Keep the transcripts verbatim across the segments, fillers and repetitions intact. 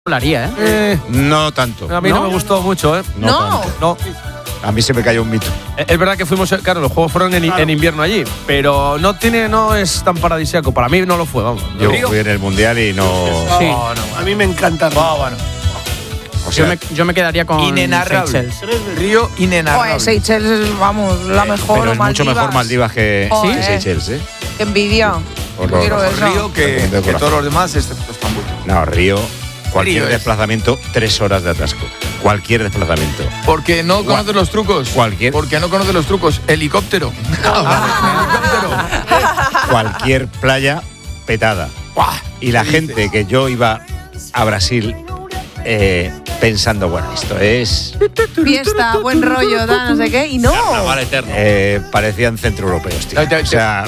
Hablaría, ¿eh? ¿eh? No tanto. A mí no, ¿No? me gustó mucho, ¿eh? No. No. tanto. No. A mí se me cayó un mito. Es verdad que fuimos, claro, los juegos fueron en, Claro. en invierno allí, pero no tiene, no es tan paradisíaco. Para mí no lo fue, vamos. Yo Río. fui en el mundial y no. Sí. No, no, a mí me encanta Río. Oh, bueno. O sea, Yo me, yo me quedaría con Inenarrable. Seychelles. Río inenarrable. Joder, Seychelles es, vamos, la mejor. pero o es mucho Maldivas. mejor Maldivas que, Joder. que Seychelles, ¿eh? Qué envidia. Horror. Quiero eso. Río que, De que corazón. todos los demás, excepto Estambul. No, Río. Cualquier Río es. desplazamiento, tres horas de atasco. Cualquier desplazamiento. Porque no conoces los trucos. Cualquier- Porque no conoces los trucos. Helicóptero. Helicóptero. Cualquier playa petada. ¡Buah! Y la ¿Qué gente dices? que yo iba a Brasil eh, pensando, bueno, esto es. Fiesta, buen rollo, tal, no sé qué. Y no. eterno. Eh, parecían centroeuropeos, tío. Te- te- O sea,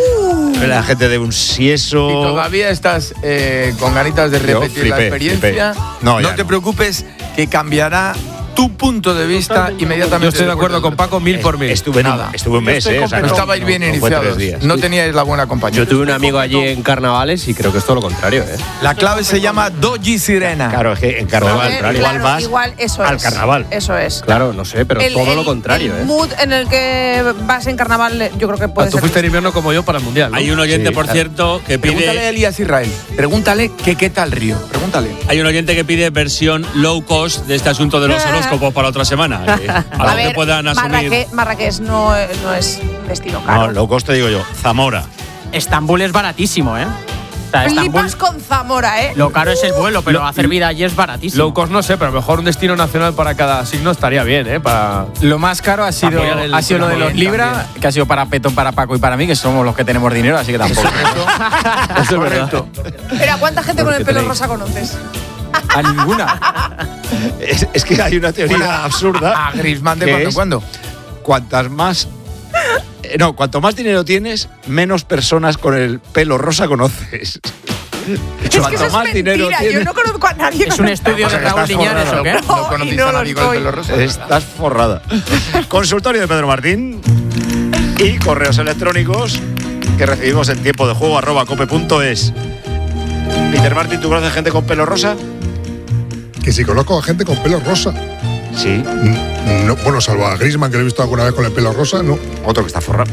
la gente de un sieso. Si todavía estás eh, con ganitas de Yo repetir la flipé, experiencia, flipé. No, ya te no. preocupes, que cambiará tu punto de vista inmediatamente. Yo estoy de acuerdo con después del Paco mil por mil. Estuve, en un, Nada. estuve un mes, ¿eh? O sea, No no, estabais no, bien no fue iniciados. tres días. No teníais la buena compañía. Yo tuve un amigo allí en carnavales y creo que es todo lo contrario, ¿eh? La clave se llama Doji Sirena. Claro, es que en A carnaval, ver, claro, claro, igual vas igual, eso al es. carnaval. Eso es. Claro, no sé, pero El- todo el- lo contrario, el ¿eh? mood en el que vas en carnaval, yo creo que puede Ah, tú ser. fuiste en invierno como yo para el mundial, ¿no? Hay un oyente, Sí, por claro. cierto, que Pregúntale a pide. Elías Israel. Pregúntale que qué tal Río. Pregúntale. Hay un oyente que pide versión low cost de este asunto de los horóscopos para otra semana. eh, a A lo que ver, puedan asumir. Marrakech, Marrakech no, no es destino No, caro. low cost te digo yo, Zamora. Estambul es baratísimo, ¿eh? O sea, Estambul, Flipas con Zamora, ¿eh? lo caro es el vuelo, pero Lo- hacer vida allí es baratísimo. Low cost no sé, pero a lo mejor un destino nacional para cada signo estaría bien, ¿eh? Para Lo más caro ha sido, apoyar el- ha sido lo de los también, Libra, también. que ha sido para Petón, para Paco y para mí, que somos los que tenemos dinero, así que tampoco. Eso es verdad. Pero ¿a cuánta gente con el Porque pelo tenéis- rosa conoces? A ninguna. Es, es que hay una teoría absurda. A Griezmann de que cuando en es cuando. Cuantas más. eh, No, cuanto más dinero tienes, menos personas con el pelo rosa conoces. Es que Cuanto eso es más dinero mentira. Yo tienes, no conozco a nadie. Es con un el estudio de Estás Raúl Liñares, ¿o qué? forrado. No No, conocéis y no a lo nadie con el estoy. pelo rosa. estás forrada. Consultorio de Pedro Martín y correos electrónicos que recibimos en tiempo de juego arroba cope punto es. Peter Martín, ¿tú conoces gente con pelo rosa? Que si conozco a gente con pelo rosa. Sí. Mm, No, bueno, salvo a Griezmann, que lo he visto alguna vez con el pelo rosa, no. Otro que está forrado.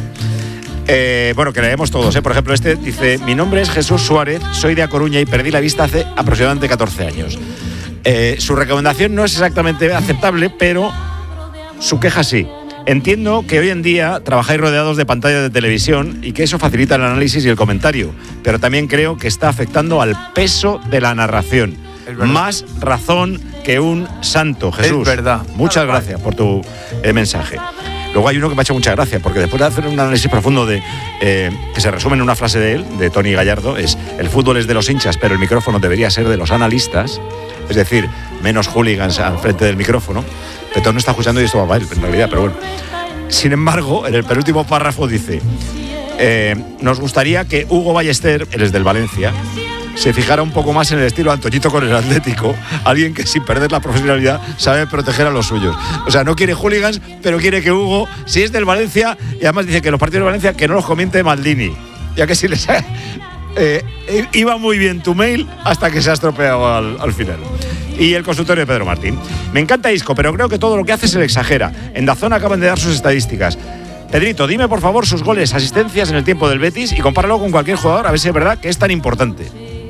Eh, bueno, que leemos todos, ¿eh? Por ejemplo, este dice: mi nombre es Jesús Suárez, soy de A Coruña y perdí la vista hace aproximadamente catorce años. Eh, su recomendación no es exactamente aceptable, pero su queja sí. Entiendo que hoy en día trabajáis rodeados de pantallas de televisión y que eso facilita el análisis y el comentario, pero también creo que está afectando al peso de la narración. Es verdad. Más razón que un santo, Jesús. Es verdad. Muchas gracias por tu eh, mensaje. Luego hay uno que me ha hecho mucha gracia, porque después de hacer un análisis profundo de eh, que se resume en una frase de él, de Tony Gallardo, es: el fútbol es de los hinchas, pero el micrófono debería ser de los analistas. Es decir, menos hooligans al frente del micrófono. Petón no está escuchando y esto va para él, en realidad, pero bueno. Sin embargo, en el penúltimo párrafo dice: eh, nos gustaría que Hugo Ballester, él es del Valencia, se fijara un poco más en el estilo Antoñito con el Atlético, alguien que sin perder la profesionalidad sabe proteger a los suyos. O sea, no quiere hooligans, pero quiere que Hugo, si es del Valencia, y además dice que los partidos de Valencia que no los comiente Maldini, ya que si les ha- eh, iba muy bien tu mail hasta que se ha estropeado al, al final. Y el consultorio de Pedro Martín: me encanta Isco, pero creo que todo lo que hace se le exagera. En Dazón acaban de dar sus estadísticas. Pedrito, dime por favor sus goles, asistencias en el tiempo del Betis y compáralo con cualquier jugador a ver si es verdad que es tan importante.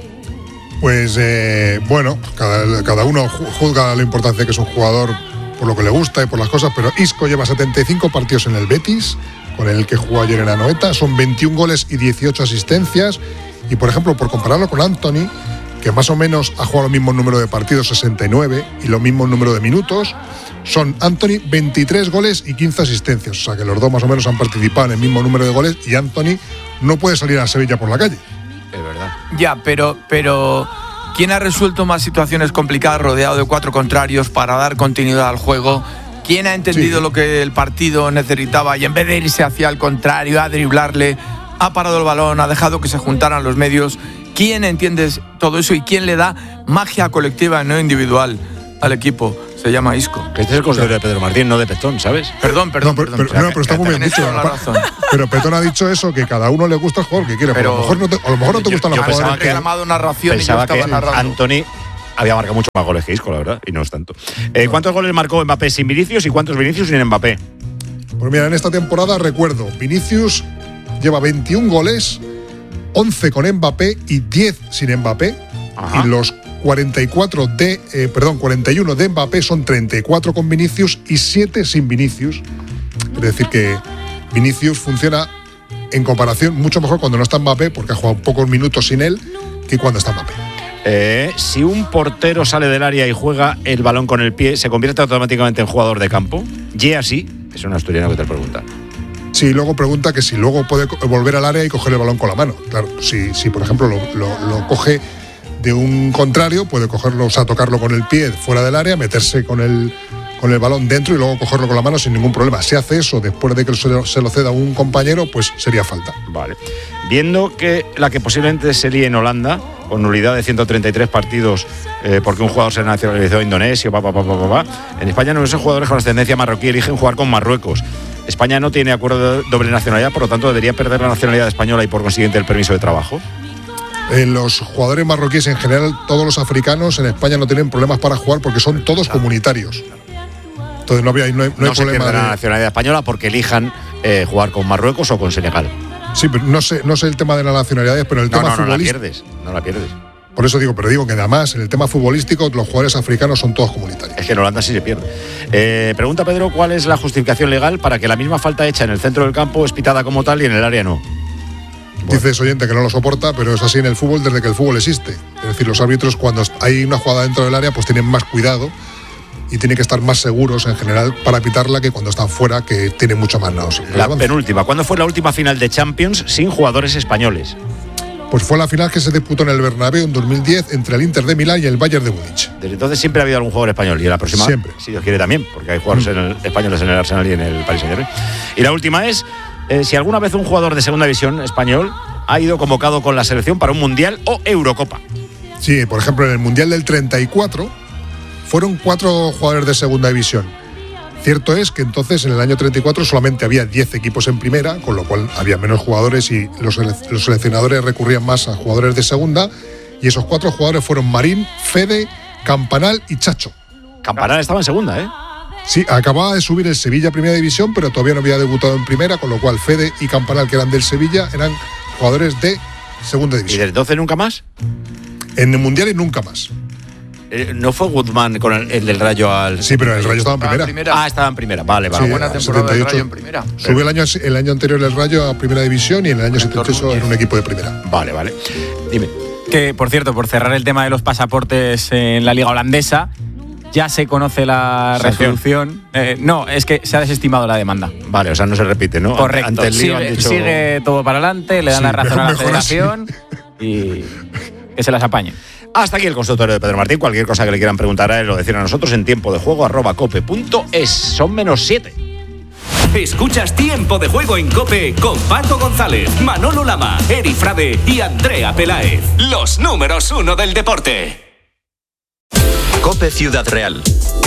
Pues eh, bueno, cada, cada uno ju- juzga la importancia que es un jugador por lo que le gusta y por las cosas, pero Isco lleva setenta y cinco partidos en el Betis, con el que jugó ayer en la Anoeta, son veintiún goles y dieciocho asistencias, y por ejemplo, por compararlo con Anthony, que más o menos ha jugado el mismo número de partidos, sesenta y nueve, y lo mismo número de minutos, son Anthony veintitrés goles y quince asistencias, o sea que los dos más o menos han participado en el mismo número de goles, y Anthony no puede salir a Sevilla por la calle. Es verdad. Ya, pero, pero ¿quién ha resuelto más situaciones complicadas rodeado de cuatro contrarios para dar continuidad al juego? ¿Quién ha entendido Sí. lo que el partido necesitaba y en vez de irse hacia el contrario, a driblarle, ha parado el balón, ha dejado que se juntaran los medios? ¿Quién entiende todo eso y quién le da magia colectiva y no individual al equipo? Se llama Isco. Que este es el consultorio de Pedro Martín, no de Petón, ¿sabes? Perdón, perdón, No, pero, perdón. pero- no, pero está muy bien Tienes dicho. toda la razón. Pero Petón ha dicho eso, que cada uno le gusta el jugador que quiere. Pero, Pero- a lo mejor no te, a lo mejor no te Yo- gustan yo los pensaba jugadores. que- reclamado narración y yo Pensaba estaba que narrando. Anthony había marcado mucho más goles que Isco, la verdad, y no es tanto. Eh, ¿Cuántos goles marcó Mbappé sin Vinicius y cuántos Vinicius sin Mbappé? Pues mira, en esta temporada recuerdo, Vinicius lleva veintiún goles, once con Mbappé y diez sin Mbappé. Ajá. Y los cuarenta y cuatro de, eh, perdón, cuarenta y uno de Mbappé son treinta y cuatro con Vinicius y siete sin Vinicius. Es decir, que Vinicius funciona en comparación mucho mejor cuando no está Mbappé, porque ha jugado pocos minutos sin él, que cuando está Mbappé. Eh, si un portero sale del área y juega el balón con el pie, ¿se convierte automáticamente en jugador de campo? Y así, es un asturiano que te pregunta. Sí, luego pregunta que si luego puede volver al área y coger el balón con la mano. Claro, si, si por ejemplo lo, lo, lo coge de un contrario, puede cogerlo, o sea, tocarlo con el pie fuera del área, meterse con el, con el balón dentro y luego cogerlo con la mano sin ningún problema. Si hace eso después de que se lo, se lo ceda a un compañero, pues sería falta. Vale. Viendo que la que posiblemente se líe en Holanda, con nulidad de ciento treinta y tres partidos eh, porque un jugador se nacionalizó indonesio, pa, pa, pa, pa, pa, pa. En España numerosos jugadores con ascendencia marroquí eligen jugar con Marruecos. España no tiene acuerdo de doble nacionalidad, por lo tanto debería perder la nacionalidad española y por consiguiente el permiso de trabajo. Eh, los jugadores marroquíes en general, todos los africanos en España no tienen problemas para jugar porque son todos comunitarios. Entonces no, había, no hay, no no hay se problema pierde de... la nacionalidad española porque elijan eh, jugar con Marruecos o con Senegal. Sí, pero no sé, no sé el tema de las nacionalidades, pero el no, tema no, no futbolístico. No la pierdes, no la pierdes. Por eso digo, pero digo que además en el tema futbolístico los jugadores africanos son todos comunitarios. Es que en Holanda sí se pierde. Eh, pregunta Pedro, ¿cuál es la justificación legal para que la misma falta hecha en el centro del campo es pitada como tal y en el área no? Bueno. Dices oyente que no lo soporta, pero es así en el fútbol desde que el fútbol existe. Es decir, los árbitros cuando hay una jugada dentro del área pues tienen más cuidado y tienen que estar más seguros en general para pitarla que cuando están fuera, que tienen mucho más naos. La penúltima, ¿cuándo fue la última final de Champions sin jugadores españoles? Pues fue la final que se disputó en el Bernabéu en dos mil diez entre el Inter de Milán y el Bayern de Múnich. Desde entonces siempre ha habido algún jugador español y la próxima, siempre. Si Dios quiere también, porque hay jugadores mm. en el, españoles en el Arsenal y en el Paris Saint-Germain. Y la última es, eh, si alguna vez un jugador de segunda división español ha ido convocado con la selección para un Mundial o Eurocopa. Sí, por ejemplo, en el Mundial del treinta y cuatro fueron cuatro jugadores de segunda división. Cierto es que entonces en el año treinta y cuatro solamente había diez equipos en primera, con lo cual había menos jugadores y los, los seleccionadores recurrían más a jugadores de segunda, y esos cuatro jugadores fueron Marín, Fede, Campanal y Chacho. Campanal estaba en segunda, ¿eh? Sí, acababa de subir el Sevilla a primera división, pero todavía no había debutado en primera, con lo cual Fede y Campanal, que eran del Sevilla, eran jugadores de segunda división. ¿Y desde entonces nunca más? En el Mundial y nunca más. Eh, ¿No fue Guzmán con el, el del Rayo al...? Sí, pero el Rayo estaba en primera. primera. Ah, estaba en primera, vale, vale. Sí, buena temporada del Rayo en primera. Subió el año, el año anterior el Rayo a primera división y en el año setenta y ocho en un equipo de primera. Vale, vale. Dime. Que, por cierto, por cerrar el tema de los pasaportes en la liga holandesa, ya se conoce la resolución. Eh, no, es que se ha desestimado la demanda. Vale, o sea, no se repite, ¿no? Correcto. Ante el lío sigue, han dicho... sigue todo para adelante, le dan Sí, la razón a la mejor federación y que se las apañen. Hasta aquí el consultorio de Pedro Martín. Cualquier cosa que le quieran preguntar a él o decir a nosotros en tiempo de juego arroba cope punto es. Son menos siete. Escuchas Tiempo de Juego en COPE con Paco González, Manolo Lama, Eri Frade y Andrea Peláez. Los números uno del deporte. COPE Ciudad Real.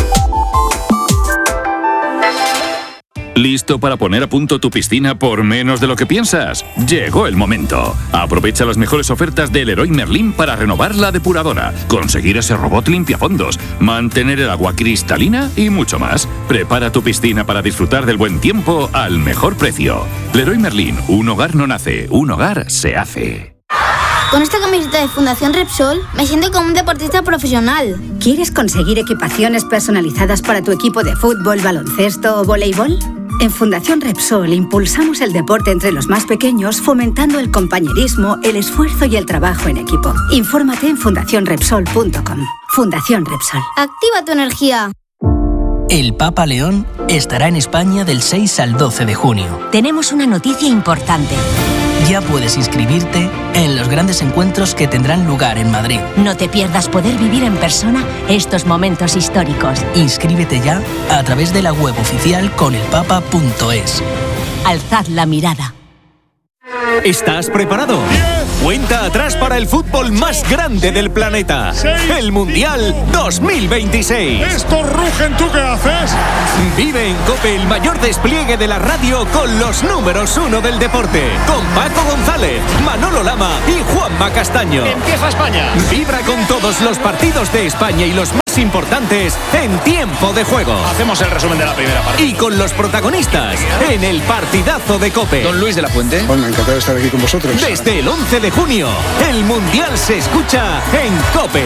¿Listo para poner a punto tu piscina por menos de lo que piensas? Llegó el momento. Aprovecha las mejores ofertas del Leroy Merlin para renovar la depuradora, conseguir ese robot limpiafondos, mantener el agua cristalina y mucho más. Prepara tu piscina para disfrutar del buen tiempo al mejor precio. Leroy Merlin, un hogar no nace, un hogar se hace. Con esta camiseta de Fundación Repsol me siento como un deportista profesional. ¿Quieres conseguir equipaciones personalizadas para tu equipo de fútbol, baloncesto o voleibol? En Fundación Repsol impulsamos el deporte entre los más pequeños, fomentando el compañerismo, el esfuerzo y el trabajo en equipo. Infórmate en fundación repsol punto com. Fundación Repsol. Activa tu energía. El Papa León estará en España del seis al doce de junio. Tenemos una noticia importante. Ya puedes inscribirte en los grandes encuentros que tendrán lugar en Madrid. No te pierdas poder vivir en persona estos momentos históricos. Inscríbete ya a través de la web oficial con el papa punto es. Alzad la mirada. ¿Estás preparado? Cuenta atrás para el fútbol más grande del planeta. El Mundial dos mil veintiséis. ¡Estos rugen! ¿Tú qué haces? Vive en COPE el mayor despliegue de la radio con los números uno del deporte. Con Paco González, Manolo Lama y Juanma Castaño. Empieza España. Vibra con todos los partidos de España y los más importantes en tiempo de juego. Hacemos el resumen de la primera parte. Y con los protagonistas en el partidazo de COPE. Don Luis de la Fuente. Bueno, encantado de estar aquí con vosotros. Desde el once de junio, el Mundial se escucha en COPE.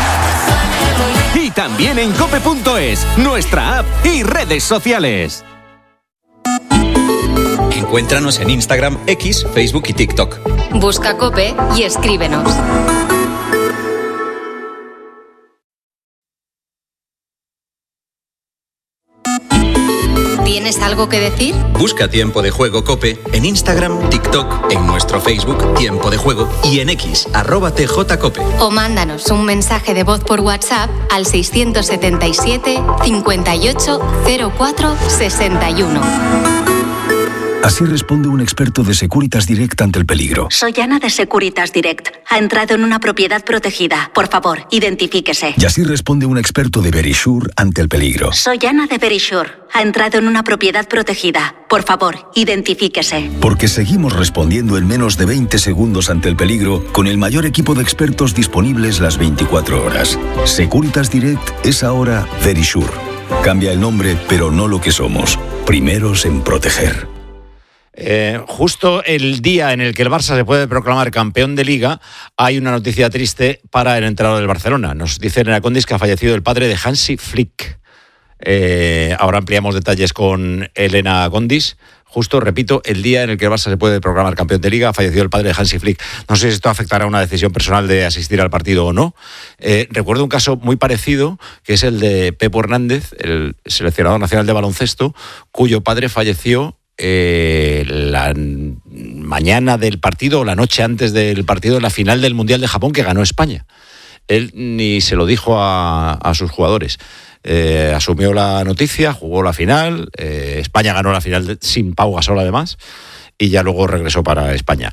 Y también en cope punto es, nuestra app y redes sociales. Encuéntranos en Instagram, X, Facebook y TikTok. Busca COPE y escríbenos. ¿Tienes algo que decir? Busca Tiempo de Juego COPE en Instagram, TikTok, en nuestro Facebook Tiempo de Juego y en X, arroba tjcope. O mándanos un mensaje de voz por WhatsApp al seiscientos setenta y siete, cincuenta y ocho, cero cuatro, sesenta y uno. Así responde un experto de Securitas Direct ante el peligro. Soy Ana de Securitas Direct. Ha entrado en una propiedad protegida. Por favor, identifíquese. Y así responde un experto de Verisure ante el peligro. Soy Ana de Verisure. Ha entrado en una propiedad protegida. Por favor, identifíquese. Porque seguimos respondiendo en menos de veinte segundos ante el peligro con el mayor equipo de expertos disponibles las veinticuatro horas. Securitas Direct es ahora Verisure. Cambia el nombre, pero no lo que somos. Primeros en proteger. Eh, justo el día en el que el Barça se puede proclamar campeón de Liga, hay una noticia triste para el entrenador del Barcelona. Nos dice Elena Condis que ha fallecido el padre de Hansi Flick. Eh, ahora ampliamos detalles con Elena Condis. Justo, repito, el día en el que el Barça se puede proclamar campeón de Liga, ha fallecido el padre de Hansi Flick. No sé si esto afectará a una decisión personal de asistir al partido o no. Eh, recuerdo un caso muy parecido, que es el de Pepo Hernández, el seleccionador nacional de baloncesto, cuyo padre falleció Eh, la mañana del partido o la noche antes del partido en la final del Mundial de Japón que ganó España. Él ni se lo dijo a, a sus jugadores. Eh, asumió la noticia, jugó la final, eh, España ganó la final de, sin Pau Gasol además, y ya luego regresó para España.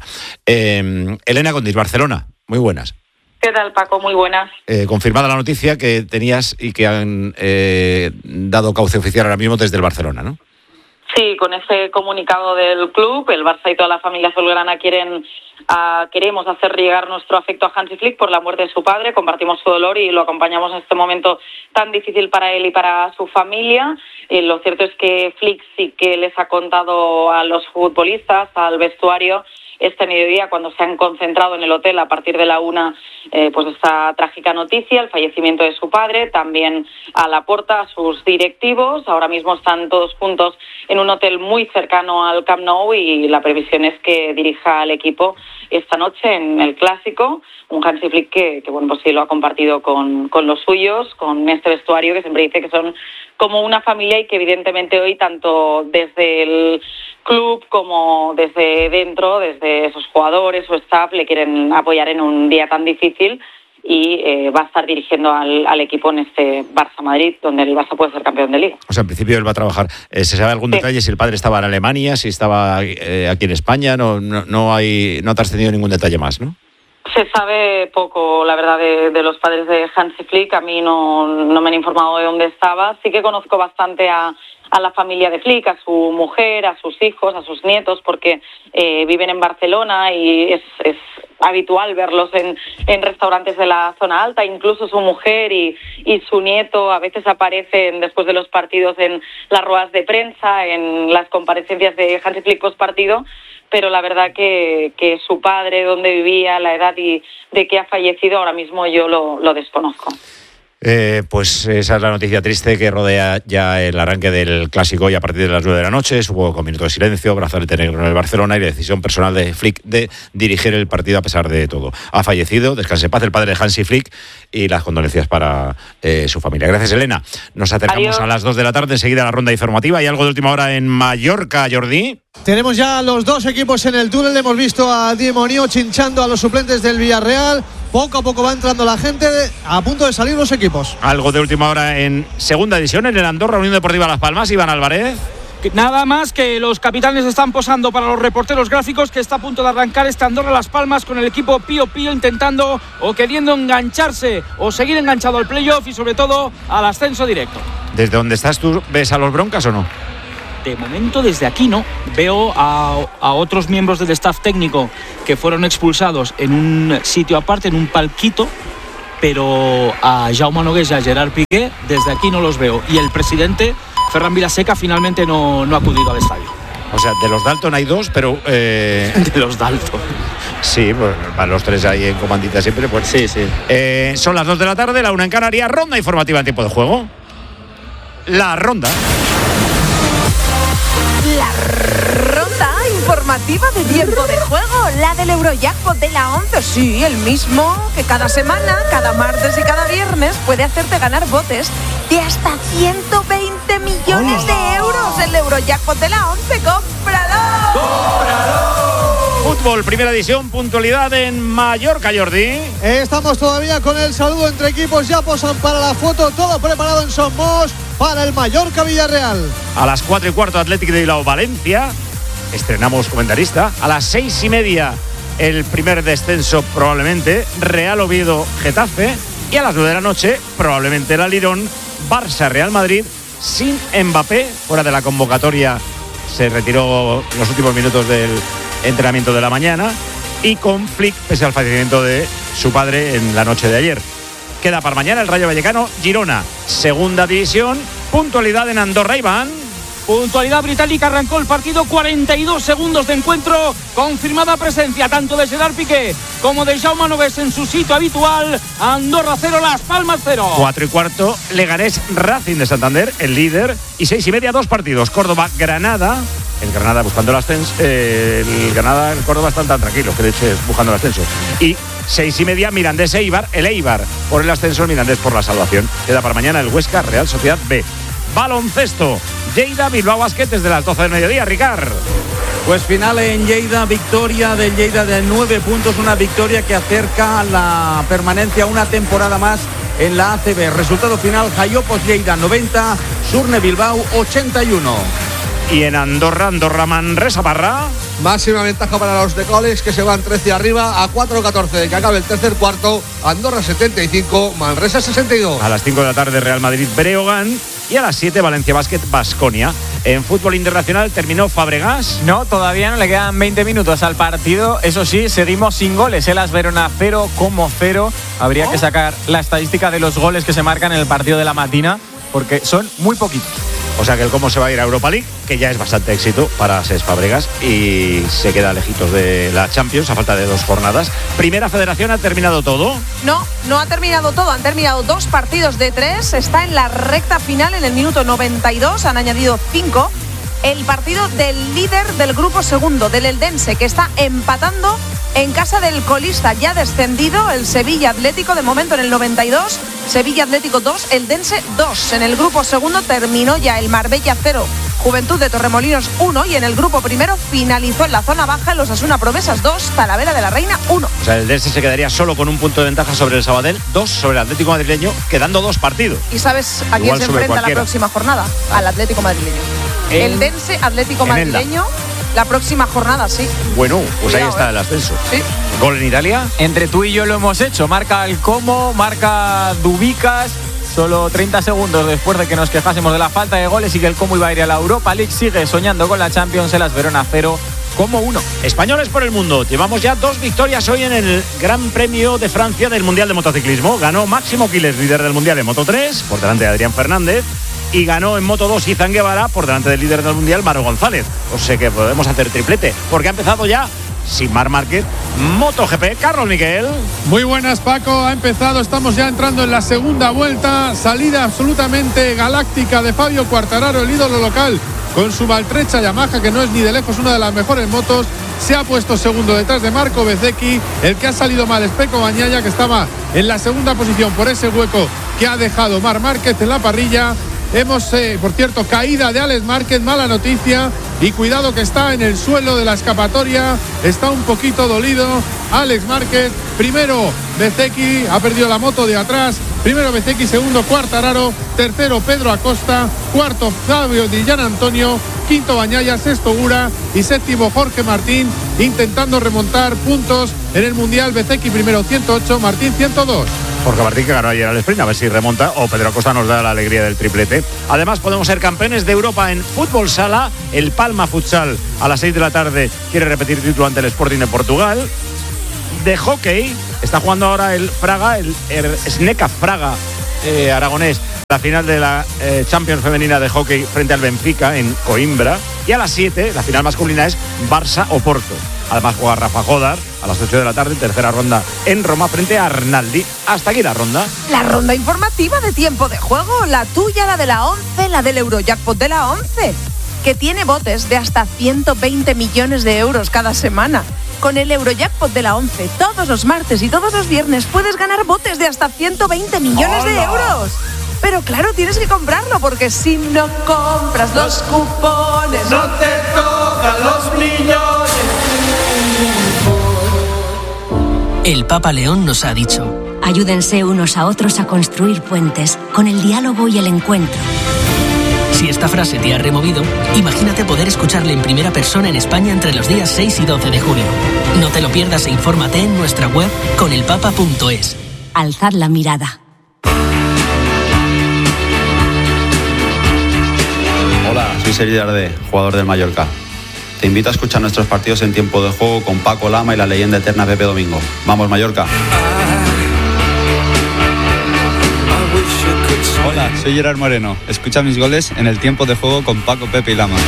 Eh, Elena Condis, Barcelona, muy buenas. ¿Qué tal, Paco? Muy buenas. Eh, confirmada la noticia que tenías y que han eh, dado cauce oficial ahora mismo desde el Barcelona, ¿no? Sí, con ese comunicado del club, el Barça y toda la familia azulgrana quieren, uh, queremos hacer llegar nuestro afecto a Hansi Flick por la muerte de su padre, compartimos su dolor y lo acompañamos en este momento tan difícil para él y para su familia. Eh, lo cierto es que Flick sí que les ha contado a los futbolistas, al vestuario, este mediodía cuando se han concentrado en el hotel a partir de la una, eh, pues esta trágica noticia, el fallecimiento de su padre, también a Laporta, a sus directivos. Ahora mismo están todos juntos en un hotel muy cercano al Camp Nou y la previsión es que dirija al equipo esta noche en el Clásico, un Hansi Flick que, que bueno, pues sí lo ha compartido con, con los suyos, con este vestuario que siempre dice que son como una familia y que evidentemente hoy tanto desde el club como desde dentro, desde esos jugadores o staff le quieren apoyar en un día tan difícil y eh, va a estar dirigiendo al, al equipo en este Barça-Madrid, donde el Barça puede ser campeón de Liga. O sea, en principio él va a trabajar. Eh, ¿Se sabe algún sí. detalle si el padre estaba en Alemania, si estaba eh, aquí en España? No, no, no, hay, no ha trascendido ningún detalle más, ¿no? Se sabe poco, la verdad, de, de los padres de Hansi Flick. A mí no, no me han informado de dónde estaba. Sí que conozco bastante a, a la familia de Flick, a su mujer, a sus hijos, a sus nietos, porque eh, viven en Barcelona y es, es habitual verlos en, en restaurantes de la zona alta. Incluso su mujer y, y su nieto a veces aparecen después de los partidos en las ruedas de prensa, en las comparecencias de Hansi Flick post partido. Pero la verdad que, que su padre, dónde vivía, la edad y de que ha fallecido, ahora mismo yo lo, lo desconozco. Eh, pues esa es la noticia triste que rodea ya el arranque del Clásico y a partir de las nueve de la noche hubo con minuto de silencio, brazalete negro en el Barcelona y la decisión personal de Flick de dirigir el partido a pesar de todo. Ha fallecido, descanse en paz, el padre de Hansi Flick y las condolencias para eh, su familia. Gracias, Elena. Nos acercamos Adiós. A las dos de la tarde, enseguida la ronda informativa. ¿Hay algo de última hora en Mallorca, Jordi? Tenemos ya los dos equipos en el túnel. Hemos visto a Diemonio chinchando a los suplentes del Villarreal. Poco a poco va entrando la gente, a punto de salir los equipos. Algo de última hora en segunda división, en el Andorra, Unión Deportiva Las Palmas, Iván Álvarez. Nada más que los capitanes están posando para los reporteros gráficos, que está a punto de arrancar este Andorra Las Palmas con el equipo Pío Pío intentando o queriendo engancharse o seguir enganchado al playoff y sobre todo al ascenso directo. ¿Desde donde estás tú ves a los Broncas o no? De momento desde aquí no. Veo a, a otros miembros del staff técnico que fueron expulsados en un sitio aparte, en un palquito, pero a Jaume Nogués y a Gerard Piqué desde aquí no los veo. Y el presidente Ferran Vilaseca finalmente no, no ha acudido al estadio. O sea, de los Dalton hay dos, pero... Eh... De los Dalton. Sí, pues van los tres ahí en comandita siempre. Pues. Sí, sí. Eh, son las dos de la tarde, la una en Canarias, ronda informativa en tiempo de juego. La ronda. La ronda informativa de tiempo de juego, la del Eurojackpot de la once, sí, el mismo que cada semana, cada martes y cada viernes puede hacerte ganar botes de hasta ciento veinte millones de euros. El Eurojackpot de la once, ¡cómpralo! ¡Cómpralo! Fútbol, primera edición, puntualidad en Mallorca, Jordi. Estamos todavía con el saludo entre equipos, ya posan para la foto, todo preparado en Somos para el Mallorca Villarreal. A las cuatro y cuarto, Athletic de Bilbao, Valencia. Estrenamos comentarista. A las seis y media, el primer descenso probablemente, Real Oviedo, Getafe. Y a las nueve de la noche, probablemente el Alirón, Barça, Real Madrid, sin Mbappé, fuera de la convocatoria. Se retiró en los últimos minutos del entrenamiento de la mañana. Y con Flick, pese al fallecimiento de su padre en la noche de ayer. Queda para mañana el Rayo Vallecano, Girona, segunda división, puntualidad en Andorra, Iván. Puntualidad británica, arrancó el partido, cuarenta y dos segundos de encuentro, confirmada presencia tanto de Gerard Piqué como de Jaume Nogués en su sitio habitual. Andorra cero, Las Palmas cero. Cuatro y cuarto, Leganés Racing de Santander, el líder. Y seis y media, dos partidos, Córdoba Granada. El Granada buscando el ascenso. Eh, el Granada, el Córdoba están tan tranquilos que de hecho es buscando el ascenso. Y seis y media, Mirandés Eibar, el Eibar por el ascenso, el Mirandés por la salvación. Queda para mañana el Huesca Real Sociedad B. Baloncesto, Lleida Bilbao Basket desde las doce del mediodía, Ricard. Pues final en Lleida, victoria del Lleida de nueve puntos, una victoria que acerca la permanencia una temporada más en la A C B. Resultado final, Jaiopos Lleida noventa, Surne Bilbao ochenta y uno. Y en Andorra, Andorra Manresa Parra. Máxima ventaja para los de Coles, que se van trece arriba a cuatro catorce de que acabe el tercer cuarto. Andorra setenta y cinco, Manresa sesenta y dos. A las cinco de la tarde Real Madrid Breogán. Y a las siete Valencia Basket Baskonia. En fútbol internacional terminó Fabregas. No, todavía no, le quedan veinte minutos al partido. Eso sí, seguimos sin goles. El As Verona cero como cero. Habría oh. que sacar la estadística de los goles que se marcan en el partido de la matina, porque son muy poquitos. O sea que el cómo se va a ir a Europa League, que ya es bastante éxito para Cesc Fabregas y se queda lejitos de la Champions a falta de dos jornadas. Primera Federación, ¿ha terminado todo? No, no ha terminado todo. Han terminado dos partidos de tres. Está en la recta final en el minuto noventa y dos. Han añadido cinco. El partido del líder del grupo segundo, del Eldense, que está empatando en casa del colista ya descendido, el Sevilla Atlético, de momento en el noventa y dos. Sevilla Atlético dos, Eldense dos. En el grupo segundo terminó ya el Marbella cero, Juventud de Torremolinos uno. Y en el grupo primero finalizó en la zona baja el Osasuna Promesas dos, Talavera de la Reina uno. O sea, el Eldense se quedaría solo con un punto de ventaja sobre el Sabadell, dos sobre el Atlético Madrileño, quedando dos partidos. ¿Y sabes a quién Igual se sobre enfrenta cualquiera. la próxima jornada? Ah. Al Atlético Madrileño. En, Eldense Atlético en Madrileño, la próxima jornada, sí. Bueno, pues Cuidado, ahí está eh. el ascenso. Sí. Gol en Italia. Entre tú y yo lo hemos hecho. Marca el Como, marca Dubicas. Solo treinta segundos después de que nos quejásemos de la falta de goles y que el Como iba a ir a la Europa League, sigue soñando con la Champions. El As Verona cero, Como uno. Españoles por el mundo. Llevamos ya dos victorias hoy en el Gran Premio de Francia del Mundial de Motociclismo. Ganó Máximo Quiles, líder del Mundial en Moto tres, por delante de Adrián Fernández. Y ganó en Moto dos Izan Guevara por delante del líder del Mundial, Maro González. O sea que podemos hacer triplete, porque ha empezado ya, sin Marc Márquez, MotoGP. Carlos Miquel. Muy buenas, Paco. Ha empezado, estamos ya entrando en la segunda vuelta. Salida absolutamente galáctica de Fabio Quartararo, el ídolo local, con su maltrecha Yamaha, que no es ni de lejos una de las mejores motos. Se ha puesto segundo detrás de Marco Bezzecchi. El que ha salido mal es Pecco Bagnaia, que estaba en la segunda posición por ese hueco que ha dejado Marc Márquez en la parrilla. Hemos, eh, por cierto, caída de Alex Márquez, mala noticia, y cuidado que está en el suelo de la escapatoria, está un poquito dolido Alex Márquez. Primero Bezzecchi, ha perdido la moto de atrás. Primero Bezzecchi, segundo Quartararo, tercero Pedro Acosta, cuarto Fabio Di Gianantonio, quinto Bañaya, sexto Gura y séptimo Jorge Martín, intentando remontar puntos en el Mundial. Bezeki primero ciento ocho, Martín ciento dos. Jorge Martín, que ganó ayer al sprint, a ver si remonta, o Pedro Acosta nos da la alegría del triplete. Además, podemos ser campeones de Europa en fútbol sala. El Palma Futsal a las seis de la tarde quiere repetir título ante el Sporting de Portugal. De hockey, está jugando ahora el Fraga, el, el Sneca Fraga eh, aragonés, la final de la eh, Champions femenina de hockey frente al Benfica en Coimbra. Y a las siete, la final masculina es Barça-Oporto. Además juega Rafa Jodar a las ocho de la tarde, tercera ronda en Roma frente a Arnaldi. Hasta aquí la ronda. La ronda informativa de tiempo de juego, la tuya, la de la once, la del Eurojackpot de la once, que tiene botes de hasta ciento veinte millones de euros cada semana. Con el Eurojackpot de la once, todos los martes y todos los viernes puedes ganar botes de hasta ciento veinte millones de euros. Pero claro, tienes que comprarlo, porque si no compras los cupones, no te tocan los millones. El Papa León nos ha dicho: ayúdense unos a otros a construir puentes con el diálogo y el encuentro. Si esta frase te ha removido, imagínate poder escucharle en primera persona en España entre los días seis y doce de julio. No te lo pierdas e infórmate en nuestra web conelpapa punto es. Alzad la mirada. Hola, soy Sergi Dardé, jugador del Mallorca. Te invito a escuchar nuestros partidos en tiempo de juego con Paco Lama y la leyenda eterna Pepe Domingo. ¡Vamos, Mallorca! Hola, soy Gerard Moreno. Escucha mis goles en el tiempo de juego con Paco, Pepe y Lama.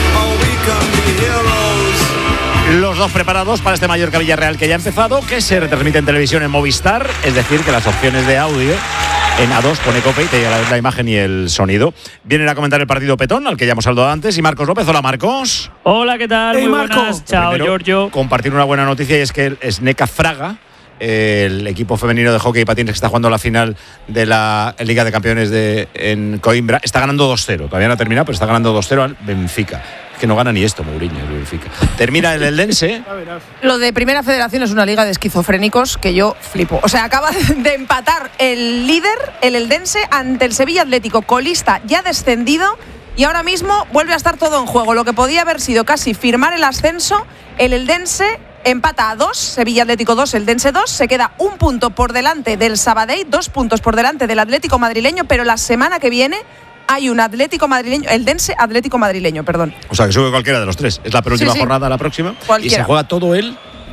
Los dos preparados para este Mallorca Villarreal que ya ha empezado, que se retransmite en televisión en Movistar, es decir, que las opciones de audio en A dos pone Cope y te llega la, la imagen y el sonido. Vienen a comentar el partido Petón, al que ya hemos saludado antes, y Marcos López. Hola, Marcos. Hola, ¿qué tal? Hey, Muy Marco. buenas. Chao, Primero, Giorgio. Compartir una buena noticia, y es que el Sneca Fraga, el equipo femenino de hockey y patines que está jugando la final de la Liga de Campeones de, en Coimbra, está ganando dos cero. Todavía no ha terminado, pero está ganando dos cero al Benfica. Es que no gana ni esto, Mourinho, el Benfica. Termina el Eldense. Lo de Primera Federación es una liga de esquizofrénicos que yo flipo. O sea, acaba de empatar el líder, el Eldense, ante el Sevilla Atlético, colista ya descendido, y ahora mismo vuelve a estar todo en juego. Lo que podía haber sido casi firmar el ascenso, el Eldense empata a dos, Sevilla Atlético dos, Eldense dos, se queda un punto por delante del Sabadell, dos puntos por delante del Atlético madrileño, pero la semana que viene hay un Atlético madrileño, Eldense Atlético madrileño, perdón. O sea, que sube cualquiera de los tres. Es la penúltima Sí, sí. jornada, la próxima. Cualquiera. Y se juega todo él.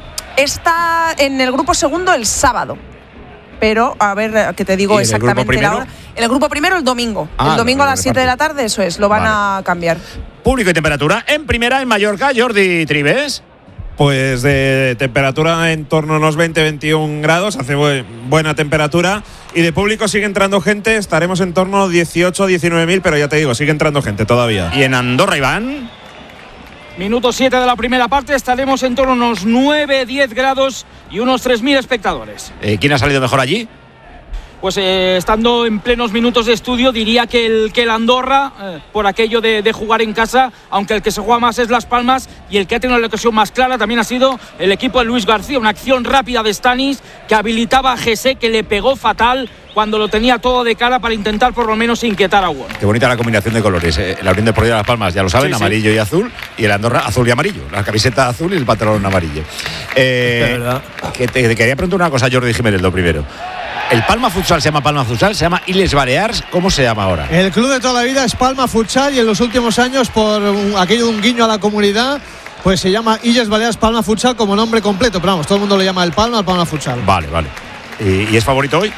Está en el grupo segundo el sábado. Pero, a ver, que te digo ¿Y en el grupo exactamente la primero? hora. En el grupo primero el domingo. Ah, el domingo lo- a lo las siete de la tarde, eso es, lo van a cambiar. Público y temperatura. En primera, en Mallorca, Jordi Tribes. Pues de temperatura en torno a unos veinte a veintiún grados, hace bu- buena temperatura. Y de público sigue entrando gente, estaremos en torno a dieciocho a diecinueve mil, pero ya te digo, sigue entrando gente todavía. Y en Andorra, Iván. Minuto siete de la primera parte, estaremos en torno a unos nueve a diez grados y unos tres mil espectadores. Eh, ¿Quién ha salido mejor allí? Pues eh, estando en plenos minutos de estudio, diría que el, que el Andorra, eh, por aquello de, de jugar en casa, aunque el que se juega más es Las Palmas, y el que ha tenido la ocasión más clara también ha sido el equipo de Luis García. Una acción rápida de Stanis que habilitaba a Jesse, que le pegó fatal cuando lo tenía todo de cara para intentar por lo menos inquietar a Won. Qué bonita la combinación de colores. Eh. La Unión Deportiva de Las Palmas, ya lo saben, Sí, sí. amarillo y azul. Y el Andorra, azul y amarillo. La camiseta azul y el pantalón amarillo. Eh, que te, te quería preguntar una cosa, Jordi Jiménez, lo primero. ¿El Palma Futsal se llama Palma Futsal? ¿Se llama Illes Balears? ¿Cómo se llama ahora? El club de toda la vida es Palma Futsal, y en los últimos años, por un- aquello de un guiño a la comunidad, pues se llama Illes Balears Palma Futsal como nombre completo. Pero vamos, todo el mundo le llama el Palma al Palma Futsal. Vale, vale. ¿Y, y es favorito hoy?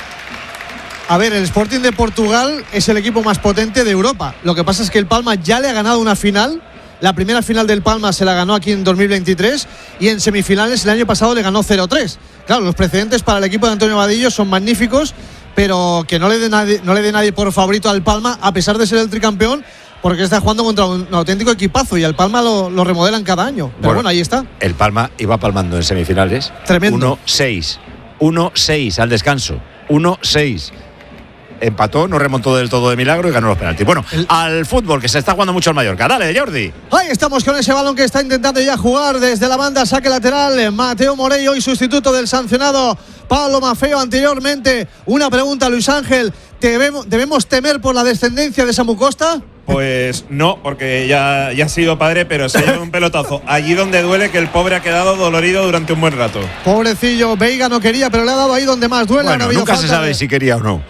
A ver, el Sporting de Portugal es el equipo más potente de Europa. Lo que pasa es que el Palma ya le ha ganado una final. La primera final del Palma se la ganó aquí en dos mil veintitrés, y en semifinales el año pasado le ganó cero tres. Claro, los precedentes para el equipo de Antonio Vadillo son magníficos, pero que no le dé nadie, no le dé nadie por favorito al Palma, a pesar de ser el tricampeón, porque está jugando contra un, un auténtico equipazo, y al Palma lo, lo remodelan cada año. Pero bueno, Bueno, ahí está. El Palma iba palmando en semifinales. Tremendo. uno seis. uno seis al descanso. uno seis. Empató, no remontó del todo de milagro y ganó los penaltis. Bueno, al fútbol, que se está jugando mucho el Mallorca. Dale, Jordi. Ahí estamos con ese balón que está intentando ya jugar desde la banda, saque lateral, Mateo Morey, hoy sustituto del sancionado Pablo Mafeo. Anteriormente, una pregunta, Luis Ángel, ¿debemos, ¿debemos temer por la descendencia de Samu Costa? Pues no, porque ya, ya ha sido padre, pero se lleva un pelotazo allí donde duele, que el pobre ha quedado dolorido durante un buen rato. Pobrecillo, Veiga no quería, pero le ha dado ahí donde más duele. Bueno, nunca se sabe de... si quería o no.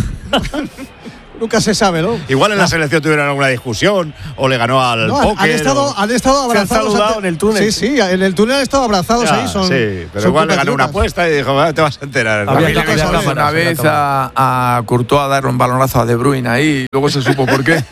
Nunca se sabe, ¿no? Igual en la selección tuvieron alguna discusión o le ganó al no, póker. Han estado, o... han estado abrazados. Se han saludado en el túnel. Sí, sí, en el túnel han estado abrazados ya, ahí. Son, sí, pero son igual le ganó una apuesta y dijo, te vas a enterar. Había que hacer una vez a, a Courtois a darle un balonazo a De Bruyne ahí, luego se supo por qué.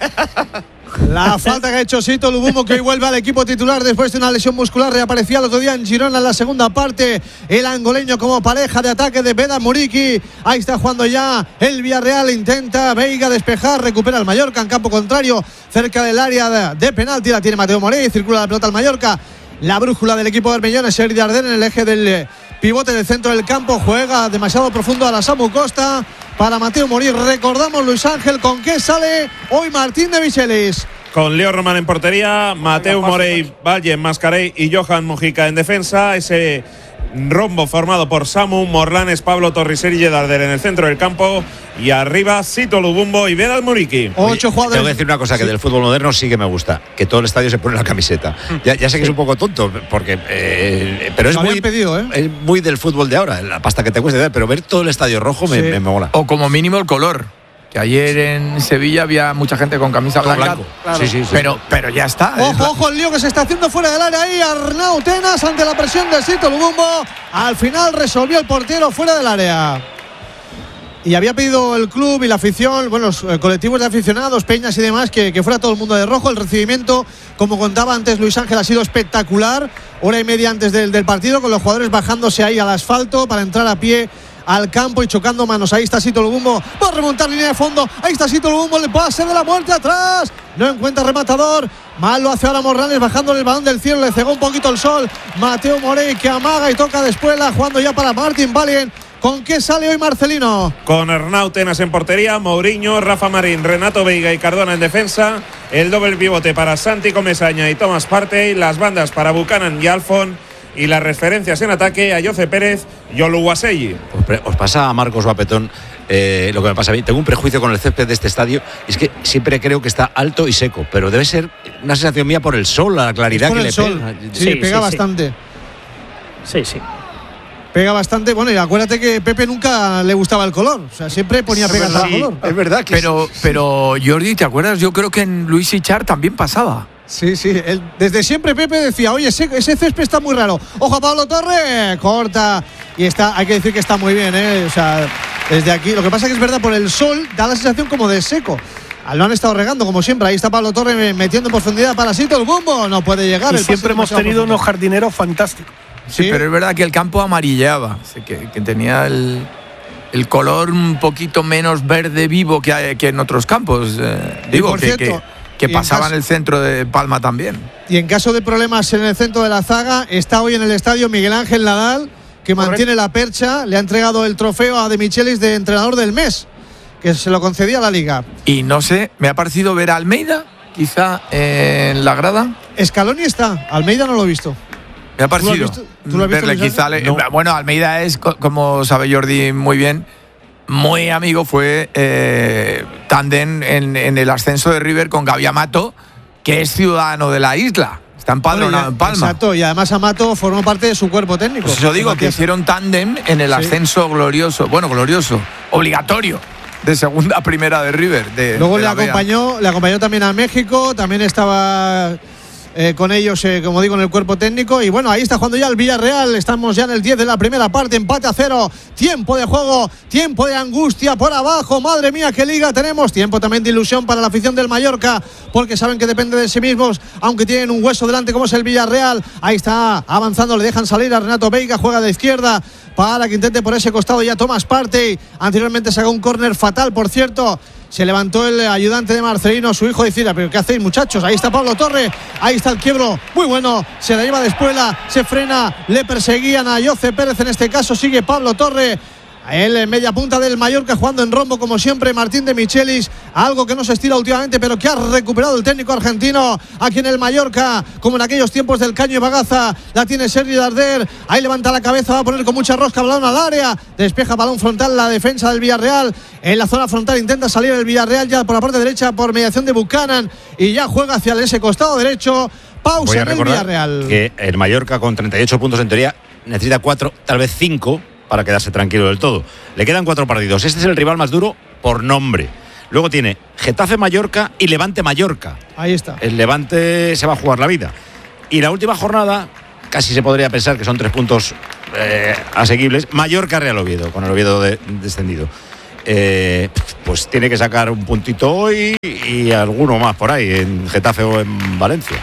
La falta que ha hecho Sito Lubumbo, que hoy vuelve al equipo titular después de una lesión muscular, reaparecía el otro día en Girona en la segunda parte. El angoleño como pareja de ataque de Vedat Muriqi. Ahí está jugando ya el Villarreal, intenta Veiga despejar, recupera el Mallorca en campo contrario, cerca del área de, de penalti. La tiene Mateo Morey, circula la pelota al Mallorca. La brújula del equipo de Bermellón es Sergi Darder en el eje del pivote del centro del campo. Juega demasiado profundo a la Samu Costa para Mateo Morey. Recordamos, Luis Ángel, con qué sale hoy Martín de Michelis. Con Leo Román en portería, Mateu Morey, Valle, Mascarey y Johan Mojica en defensa. Ese rombo formado por Samu, Morlanes, Pablo Torres y Darder en el centro del campo. Y arriba, Sito Lubumbo y Vedat Muriqui. Ocho jugadores. Tengo que decir una cosa, que del fútbol moderno sí que me gusta, que todo el estadio se pone la camiseta. Ya, ya sé que es un poco tonto, porque eh, pero es muy, pedido, ¿eh? es muy del fútbol de ahora, la pasta que te cuesta, pero ver todo el estadio rojo me, sí. me, me mola. O como mínimo el color. Que ayer en Sevilla había mucha gente con camisa blanca. Blanco. Claro. Sí, sí, sí. Pero, pero ya está. Ojo, ojo, el lío que se está haciendo fuera del área ahí. Arnau Tenas ante la presión de Sito Lubumbo. Al final resolvió el portero fuera del área. Y había pedido el club y la afición, bueno, los colectivos de aficionados, peñas y demás, que, que fuera todo el mundo de rojo. El recibimiento, como contaba antes Luis Ángel, ha sido espectacular. Hora y media antes del, del partido, con los jugadores bajándose ahí al asfalto para entrar a pie al campo y chocando manos. Ahí está Sito Lubumbo, va a remontar línea de fondo. Ahí está Sito Lubumbo, el pase de la muerte atrás. No encuentra rematador. Mal lo hace ahora Morlanes, bajándole el balón del cielo. Le cegó un poquito el sol. Mateo Morey, que amaga y toca de espuela, jugando ya para Martin Valien. ¿Con qué sale hoy Marcelino? Con Arnau Tenas en portería, Mourinho, Rafa Marín, Renato Veiga y Cardona en defensa. El doble pivote para Santi Comesaña y Thomas Partey. Las bandas para Buchanan y Alfon. Y las referencias en ataque a Jose Pérez y Oluwaseyi. Os pasa a Marcos Guapetón eh, lo que me pasa a mí. Tengo un prejuicio con el césped de este estadio. Es que siempre creo que está alto y seco, pero debe ser una sensación mía por el sol, la claridad que le pega. Sí, sí, pega sí, bastante. Sí, sí. Pega bastante. Bueno, y acuérdate que Pepe nunca le gustaba el color. O sea, siempre ponía pegas al color. Es verdad que pero, es... pero Jordi, ¿te acuerdas? Yo creo que en Luis Ichar también pasaba. Sí, sí, él, desde siempre Pepe decía, oye, ese, ese césped está muy raro. Ojo a Pablo Torre, corta. Y está, hay que decir que está muy bien, ¿eh? O sea, desde aquí. Lo que pasa es que es verdad, por el sol da la sensación como de seco. Lo han estado regando, como siempre. Ahí está Pablo Torre metiendo en profundidad para Sito Lubumbo. No puede llegar. Y el siempre hemos tenido unos jardineros fantásticos. Sí, sí, pero es verdad que el campo amarillaba, que, que tenía el, el color un poquito menos verde vivo que, hay, que en otros campos. Eh, digo, que, cierto, que que pasaba en, caso, en el centro de Palma también. Y en caso de problemas en el centro de la zaga, está hoy en el estadio Miguel Ángel Nadal, que Correcto. mantiene la percha. Le ha entregado el trofeo a De Michelis de entrenador del mes, que se lo concedía a la Liga. Y no sé, me ha parecido ver a Almeida, quizá en la grada. Scaloni está, Almeida no lo he visto. Me ha parecido ¿Tú lo has visto? ¿Tú lo has visto, verle, quizá le, no. Bueno, Almeida es, como sabe Jordi muy bien, muy amigo, fue eh, tándem en, en el ascenso de River con Gaby Amato, que es ciudadano de la isla. Está empadronado en Palma. Exacto, y además Amato formó parte de su cuerpo técnico. Pues eso digo, que hicieron tándem en el ascenso sí. glorioso, bueno, glorioso, obligatorio, de segunda a primera de River. De, Luego de le acompañó, le acompañó también a México, también estaba... Eh, con ellos, eh, como digo, en el cuerpo técnico. Y bueno, ahí está jugando ya el Villarreal. Estamos ya en el diez de la primera parte, empate a cero. Tiempo de juego, tiempo de angustia por abajo. Madre mía, qué liga tenemos. Tiempo también de ilusión para la afición del Mallorca, porque saben que depende de sí mismos, aunque tienen un hueso delante como es el Villarreal. Ahí está avanzando, le dejan salir a Renato Veiga, juega de izquierda para que intente por ese costado ya Thomas Partey. Anteriormente sacó un córner fatal, por cierto. Se levantó el ayudante de Marcelino, su hijo, decía, pero ¿qué hacéis, muchachos? Ahí está Pablo Torre, ahí está el quiebro, muy bueno, se la lleva de espuela, se frena, le perseguían a Jose Pérez, en este caso sigue Pablo Torre. El media punta del Mallorca jugando en rombo como siempre, Martín de Michelis, algo que no se estila últimamente pero que ha recuperado el técnico argentino aquí en el Mallorca, como en aquellos tiempos del Caño y Bagaza. La tiene Sergi Darder, ahí levanta la cabeza, va a poner con mucha rosca, balón al área, despeja balón frontal la defensa del Villarreal, en la zona frontal intenta salir el Villarreal ya por la parte derecha por mediación de Buchanan y ya juega hacia ese costado derecho. Pausa Voy a en el recordar Villarreal. Que el Mallorca con treinta y ocho puntos en teoría necesita cuatro, tal vez cinco para quedarse tranquilo del todo. Le quedan cuatro partidos. Este es el rival más duro por nombre. Luego tiene Getafe-Mallorca y Levante-Mallorca. Ahí está. El Levante se va a jugar la vida. Y la última jornada, casi se podría pensar que son tres puntos eh, asequibles. Mallorca-Real Oviedo, con el Oviedo de, descendido. Eh, pues tiene que sacar un puntito hoy y alguno más por ahí, en Getafe o en Valencia.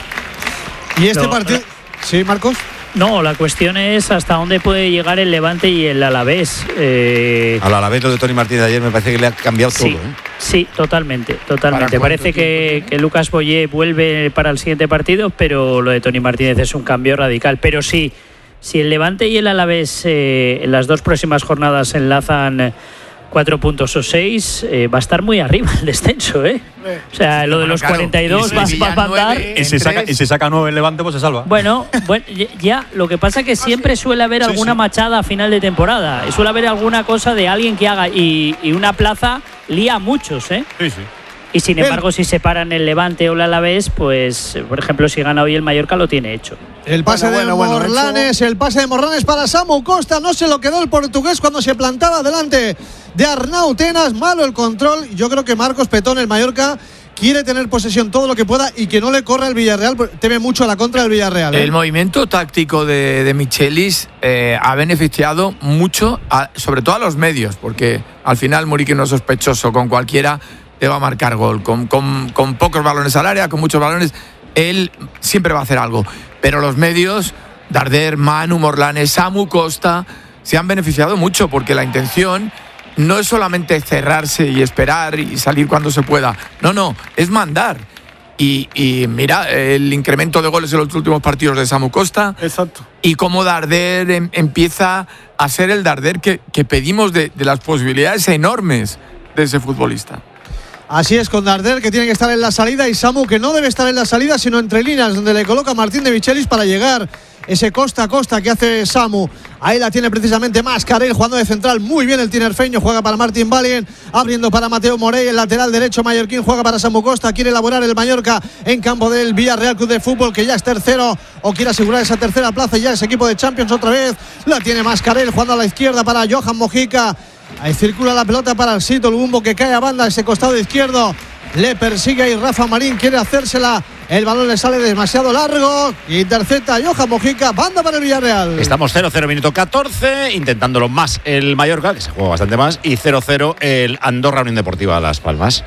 Y este No, partido... no. Sí, Marcos. No, la cuestión es hasta dónde puede llegar el Levante y el Alavés. Eh, Al Alavés lo de Toni Martínez de ayer me parece que le ha cambiado sí, todo. ¿eh? Sí, totalmente, totalmente. ¿Para Parece que, que Lucas Boyé vuelve para el siguiente partido, pero lo de Toni Martínez es un cambio radical. Pero sí, si el Levante y el Alavés eh, en las dos próximas jornadas enlazan cuatro puntos o seis, eh, va a estar muy arriba el descenso, ¿eh? O sea, lo de los Claro, cuarenta y dos y va, si va a andar. Y si saca, y si saca nueve el Levante, pues se salva. Bueno, bueno, ya, lo que pasa es que siempre suele haber Sí, alguna sí. machada a final de temporada. Y suele haber alguna cosa de alguien que haga. Y, y una plaza lía a muchos, ¿eh? Sí, sí. Y sin embargo, si se paran el Levante o el Alavés, pues, por ejemplo, si gana hoy el Mallorca, lo tiene hecho. El pase Bueno, de bueno, bueno, Morlanes, el pase de Morlanes para Samu Costa, no se lo quedó el portugués cuando se plantaba delante de Arnau Tenas, malo el control. Yo creo que Marcos Petón, el Mallorca, quiere tener posesión todo lo que pueda y que no le corra el Villarreal, teme mucho a la contra del Villarreal. ¿eh? El movimiento táctico de, de Michelis eh, ha beneficiado mucho, a, sobre todo a los medios, porque al final Muriqui no es sospechoso, con cualquiera te va a marcar gol, con, con, con pocos balones al área, con muchos balones, él siempre va a hacer algo. Pero los medios, Darder, Manu, Morlanes, Samu Costa, se han beneficiado mucho porque la intención no es solamente cerrarse y esperar y salir cuando se pueda. No, no, es mandar. Y, y mira, el incremento de goles en los últimos partidos de Samu Costa. Exacto. Y cómo Darder em, empieza a ser el Darder que, que pedimos de, de las posibilidades enormes de ese futbolista. Así es, con Darder, que tiene que estar en la salida, y Samu, que no debe estar en la salida, sino entre líneas, donde le coloca Martín de Michelis para llegar ese costa a costa que hace Samu. Ahí la tiene precisamente Mascarell jugando de central. Muy bien el tinerfeño, juega para Martín Valien, abriendo para Mateo Morey, el lateral derecho mallorquín, juega para Samu Costa. Quiere elaborar el Mallorca en campo del Villarreal Club de Fútbol, que ya es tercero, o quiere asegurar esa tercera plaza, y ya es equipo de Champions otra vez. La tiene Mascarell jugando a la izquierda para Johan Mojica. Ahí circula la pelota para el Sito Lubumbo, que cae a banda, ese costado izquierdo. Le persigue ahí Rafa Marín, quiere hacérsela. El balón le sale demasiado largo. Intercepta Johan Mojica, banda para el Villarreal. Estamos cero cero, minuto catorce, intentándolo más el Mallorca, que se juega bastante más, y cero cero el Andorra Unión Deportiva Las Palmas.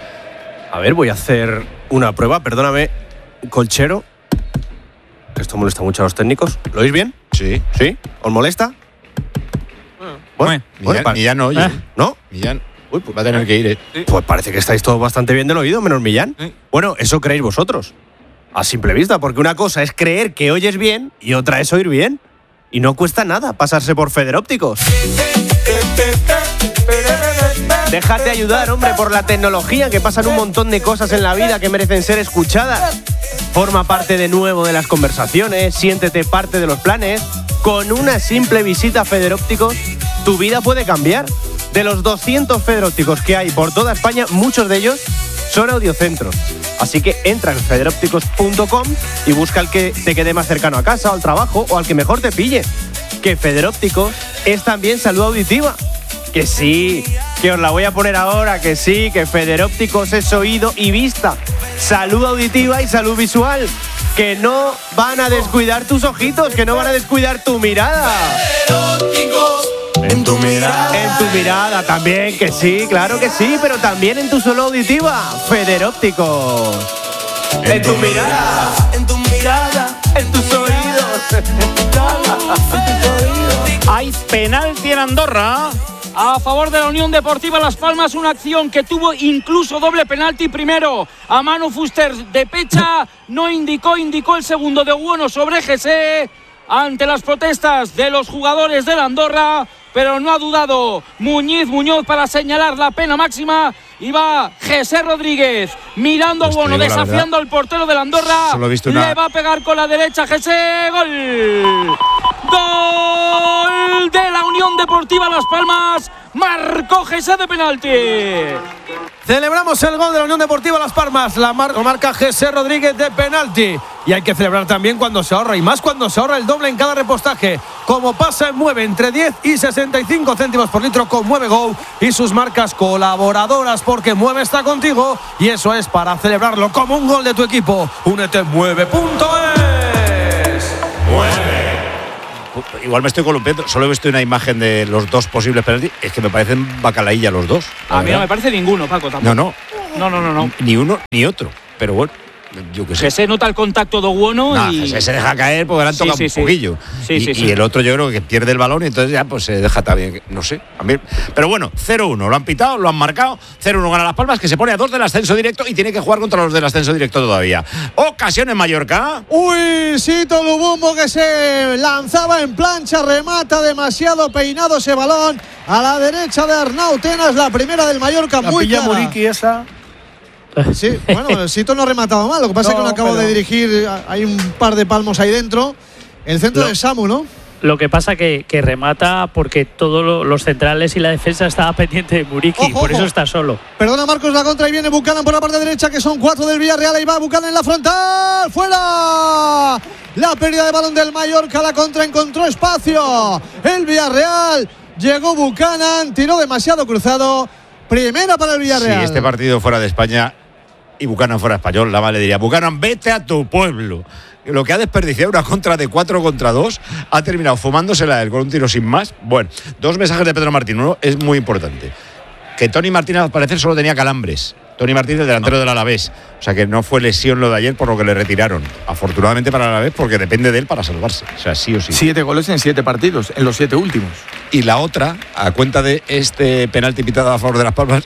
A ver, voy a hacer una prueba, perdóname, Colchero. Esto molesta mucho a los técnicos. ¿Lo oís bien? Sí. ¿Sí? ¿Os molesta? Bueno, Millán, pa- Millán no oye. ¿Eh? ¿No? Millán uy, pues va a tener que ir. ¿eh? Pues parece que estáis todos bastante bien del oído, menos Millán. Bueno, eso creéis vosotros. A simple vista, porque una cosa es creer que oyes bien y otra es oír bien. Y no cuesta nada pasarse por Federópticos. Déjate ayudar, hombre, por la tecnología, que pasan un montón de cosas en la vida que merecen ser escuchadas. Forma parte de nuevo de las conversaciones, siéntete parte de los planes. Con una simple visita a Federópticos, tu vida puede cambiar. De los doscientos Federópticos que hay por toda España, muchos de ellos son audiocentros. Así que entra en federópticos punto com y busca el que te quede más cercano a casa o al trabajo o al que mejor te pille. Que Federópticos es también salud auditiva. Que sí, que os la voy a poner ahora, que sí, que Federópticos es oído y vista, salud auditiva y salud visual. Que no van a descuidar tus ojitos, que no van a descuidar tu mirada. En tu mirada. En tu mirada también, que sí, claro que sí, pero también en tu salud auditiva. Federópticos. En tu mirada, en tu mirada, en tus oídos. Hay penalti en Andorra a favor de la Unión Deportiva Las Palmas, una acción que tuvo incluso doble penalti. Primero a Manu Fuster de Pecha, no indicó, indicó el segundo de Bueno sobre G C. Ante las protestas de los jugadores de la Andorra, pero no ha dudado Muñiz Muñoz para señalar la pena máxima. Y va José Rodríguez mirando a Buono, desafiando al portero del Andorra. Solo he visto una... Le va a pegar con la derecha José. ¡Gol! ¡Gol de la Unión Deportiva Las Palmas! Marcó José de penalti. Celebramos el gol de la Unión Deportiva Las Palmas. La mar- marca José Rodríguez de penalti. Y hay que celebrar también cuando se ahorra, y más cuando se ahorra el doble en cada repostaje. Como pasa en Mueve, entre diez y sesenta y cinco céntimos por litro con Mueve Go y sus marcas colaboradoras, porque Mueve está contigo y eso es para celebrarlo como un gol de tu equipo. Únete en mueve punto es. Mueve. Igual me estoy columpiando. Solo he visto una imagen de los dos posibles penaltis. Es que me parecen bacalaílla los dos. A mí no me parece ninguno, Paco, tampoco. No, no. No, no, no, no. Ni uno ni otro. Pero bueno, yo qué sé. Que se nota el contacto de Buono No, y se deja caer porque le han Sí, tocado sí, un sí. poquillo. Sí, y, sí, y sí. el otro yo creo que pierde el balón y entonces ya pues se deja también, no sé. A mí, pero bueno, cero uno, lo han pitado, lo han marcado. cero uno gana Las Palmas, que se pone a dos del ascenso directo y tiene que jugar contra los del ascenso directo todavía. Ocasión en Mallorca. Uy, Sito Lubumbo que se lanzaba en plancha, remata demasiado peinado ese balón a la derecha de Arnau Tenas, la primera del Mallorca, La muy pilla clara. Muriqui esa. Sí, bueno, el Sito no ha rematado mal, lo que pasa No, es que no acabo pero- de dirigir, hay un par de palmos ahí dentro. El centro Lo- de Samu, ¿no? Lo que pasa que, que remata porque todos los centrales y la defensa estaba pendiente de Muriqui, Ojo, por eso ojo. está solo. Perdona Marcos la contra y viene Buchanan por la parte derecha, que son cuatro del Villarreal. Ahí va Buchanan en la frontal. ¡Fuera! La pérdida de balón del Mallorca, la contra encontró espacio. El Villarreal, llegó Buchanan, tiró demasiado cruzado. Primera para el Villarreal. Si este partido fuera de España y Buchanan fuera español, la le diría: Buchanan, vete a tu pueblo. Lo que ha desperdiciado una contra de cuatro contra dos, ha terminado fumándosela él con un tiro sin más. Bueno, dos mensajes de Pedro Martín. Uno es muy importante: que Tony Martín al parecer solo tenía calambres. Tony Martín, el delantero del Alavés. O sea que no fue lesión lo de ayer, por lo que le retiraron. Afortunadamente para el Alavés, porque depende de él para salvarse. O sea, sí o sí. Siete goles en siete partidos, en los siete últimos. Y la otra, a cuenta de este penalti pitado a favor de Las Palmas,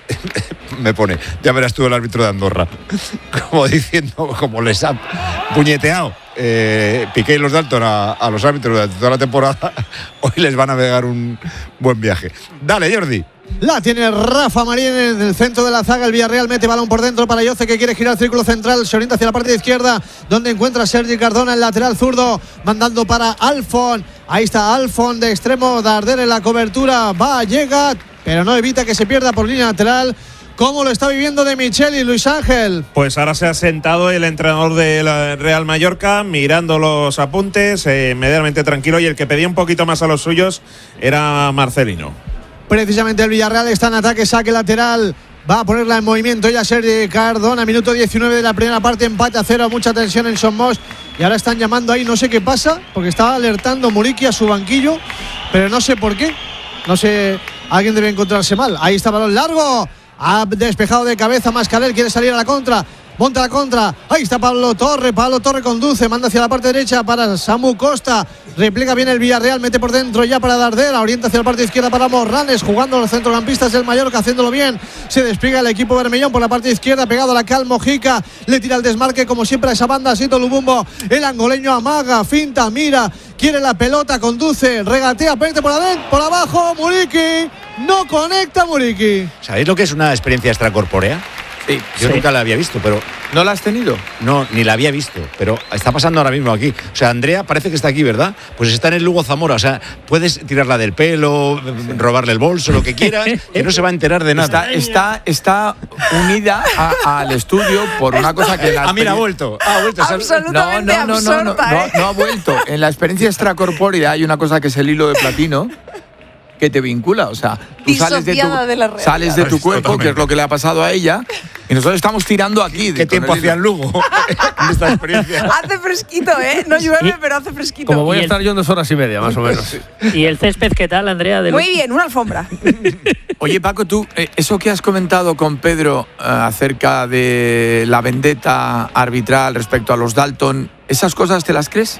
me pone: ya verás tú el árbitro de Andorra. Como diciendo, como les ha puñeteado eh, Piqué y los Dalton a, a los árbitros durante toda la temporada, hoy les van a pegar un buen viaje. Dale, Jordi. La tiene Rafa Marín en el centro de la zaga. El Villarreal mete balón por dentro para Yoce, que quiere girar el círculo central. Se orienta hacia la parte de izquierda, donde encuentra a Sergi Cardona, el lateral zurdo, mandando para Alfon. Ahí está Alfon de extremo, Darder en la cobertura. Va, llega, pero no evita que se pierda por línea lateral. ¿Cómo lo está viviendo de Michel y Luis Ángel? Pues ahora se ha sentado el entrenador del Real Mallorca mirando los apuntes, eh, medianamente tranquilo, y el que pedía un poquito más a los suyos era Marcelino. Precisamente el Villarreal está en ataque, saque lateral. Va a ponerla en movimiento ya Sergi Cardona. Minuto diecinueve de la primera parte, empate a cero. Mucha tensión en Somos. Y ahora están llamando ahí, no sé qué pasa, porque estaba alertando Muriqui a su banquillo, pero no sé por qué. No sé, alguien debe encontrarse mal. Ahí está balón largo. Ha despejado de cabeza Mascarell, quiere salir a la contra. Monta la contra, ahí está Pablo Torre. Pablo Torre conduce, manda hacia la parte derecha para Samu Costa. Replica bien el Villarreal, mete por dentro ya para Dardera. Orienta hacia la parte izquierda para Morranes, jugando los centrocampistas del Mallorca, haciéndolo bien. Se despliega el equipo Bermellón por la parte izquierda, pegado a la Cal Mojica. Le tira el desmarque como siempre a esa banda, Sito Lubumbo. El angoleño amaga, finta, mira, quiere la pelota, conduce, regatea, perte por adentro, por abajo. Muriqui, no conecta Muriqui. ¿Sabéis lo que es una experiencia extracorpórea? Sí, Yo sí. nunca la había visto, pero... ¿No la has tenido? No, ni la había visto, pero está pasando ahora mismo aquí. O sea, Andrea parece que está aquí, ¿verdad? Pues está en el Lugo Zamora. O sea, puedes tirarla del pelo, robarle el bolso, lo que quieras, que no se va a enterar de nada. Está, está, está unida a- al estudio por una cosa que... La Ah, mira, ha vuelto. Ha vuelto. Absolutamente no, no, no, no, no, absorta, no, ¿eh? no ha vuelto. En la experiencia extracorpórea hay una cosa que es el hilo de platino que te vincula, o sea, tú sales de tu, Disociada de la realidad. sales de tu cuerpo, que es lo que le ha pasado a ella, y nosotros estamos tirando aquí. ¿Qué tiempo hacía en Lugo en esta experiencia? Hace fresquito, ¿eh? No llueve, pero hace fresquito. Como voy Y a el- estar yo en dos horas y media, más o menos. ¿Y el césped qué tal, Andrea? De Muy bien, una alfombra. Oye, Paco, tú, eh, eso que has comentado con Pedro eh, acerca de la vendetta arbitral respecto a los Dalton, ¿esas cosas te las crees?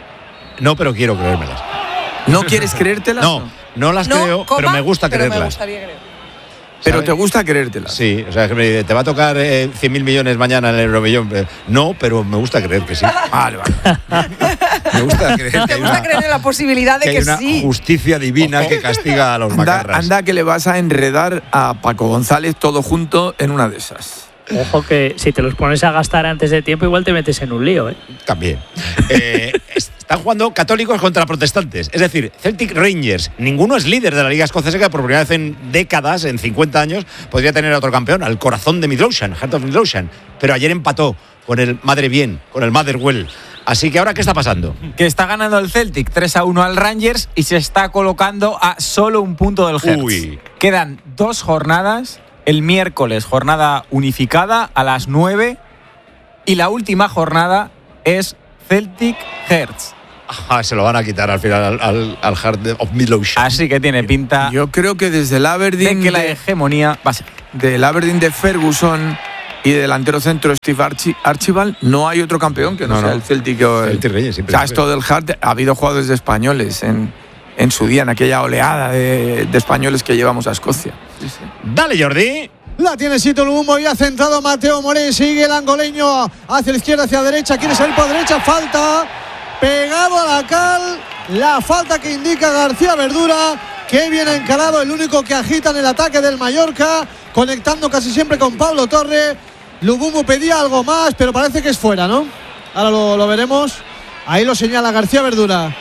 No, pero quiero creérmelas. ¿No quieres creértelas? No, no las No, creo, coma, pero me gusta pero creerlas. me gustaría creer. Pero ¿sabes? te gusta creértela. Sí, o sea, que me- te va a tocar eh, cien mil millones mañana en el Euromillón. Eh, No, pero me gusta creer que sí. Vale, vale. Me gusta creer que Te hay gusta una, creer en la posibilidad de que que, hay una sí. justicia divina que castiga a los Anda, macarras. anda que le vas a enredar a Paco González todo junto en una de esas. Ojo que si te los pones a gastar antes de tiempo, igual te metes en un lío, ¿eh? También. Eh, están jugando católicos contra protestantes. Es decir, Celtic Rangers. Ninguno es líder de la Liga Escocesa, que por primera vez en décadas, en cincuenta años, podría tener a otro campeón, al corazón de Midlothian, Heart of Midlothian. Pero ayer empató con el Madre Bien, con el Motherwell. Así que ahora, ¿qué está pasando? Que está ganando el Celtic tres a uno al Rangers y se está colocando a solo un punto del Hertz. Uy. Quedan dos jornadas. El miércoles, jornada unificada a las nueve. Y la última jornada es Celtic Hertz. Ah, se lo van a quitar al final al, al, al Heart of Midlothian. Así que tiene pinta Yo creo que desde el Aberdeen de que la de- hegemonía va a ser. del Aberdeen de Ferguson y del delantero centro Steve Archi- Archibald, no hay otro campeón que no, No, sea no. el Celtic o el, Celtic Rangers, siempre o sea, se esto del Hart, ha habido jugadores de españoles en, en su día, en aquella oleada de, de españoles que llevamos a Escocia. Sí, sí. Dale, Jordi. La tiene Sito Lumumbo y ha centrado Mateo Moré. Sigue el angoleño hacia la izquierda, hacia la derecha. Quiere salir por derecha. Falta. Pegado a la cal. La falta que indica García Verdura. Que viene encarado. El único que agita en el ataque del Mallorca. Conectando casi siempre con Pablo Torre. Lumumbo pedía algo más, pero parece que es fuera, ¿no? Ahora lo, lo veremos. Ahí lo señala García Verdura.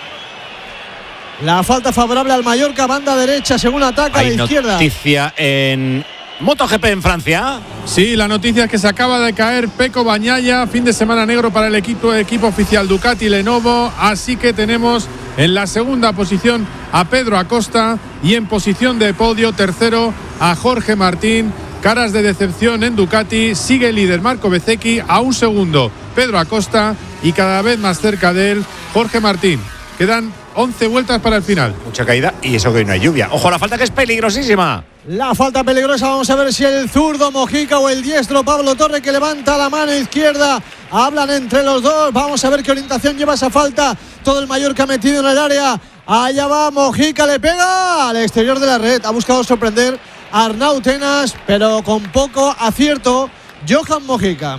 La falta favorable al Mallorca. Banda derecha según ataca a la Hay izquierda. noticia en MotoGP en Francia. Sí, la noticia es que se acaba de caer Pecco Bagnaia, fin de semana negro para el equipo, equipo oficial Ducati Lenovo, así que tenemos en la segunda posición a Pedro Acosta y en posición de podio tercero a Jorge Martín. Caras de decepción en Ducati, sigue el líder Marco Bezzecchi a un segundo Pedro Acosta y cada vez más cerca de él Jorge Martín. Quedan once vueltas para el final. Mucha caída y eso que no hay lluvia. Ojo, la falta que es peligrosísima. La falta peligrosa, vamos a ver si el zurdo Mojica o el diestro Pablo Torre, que levanta la mano izquierda. Hablan entre los dos, vamos a ver qué orientación lleva esa falta. Todo el Mallorca metido en el área. Allá va Mojica, le pega al exterior de la red. Ha buscado sorprender a Arnau Tenas, pero con poco acierto. Johan Mojica.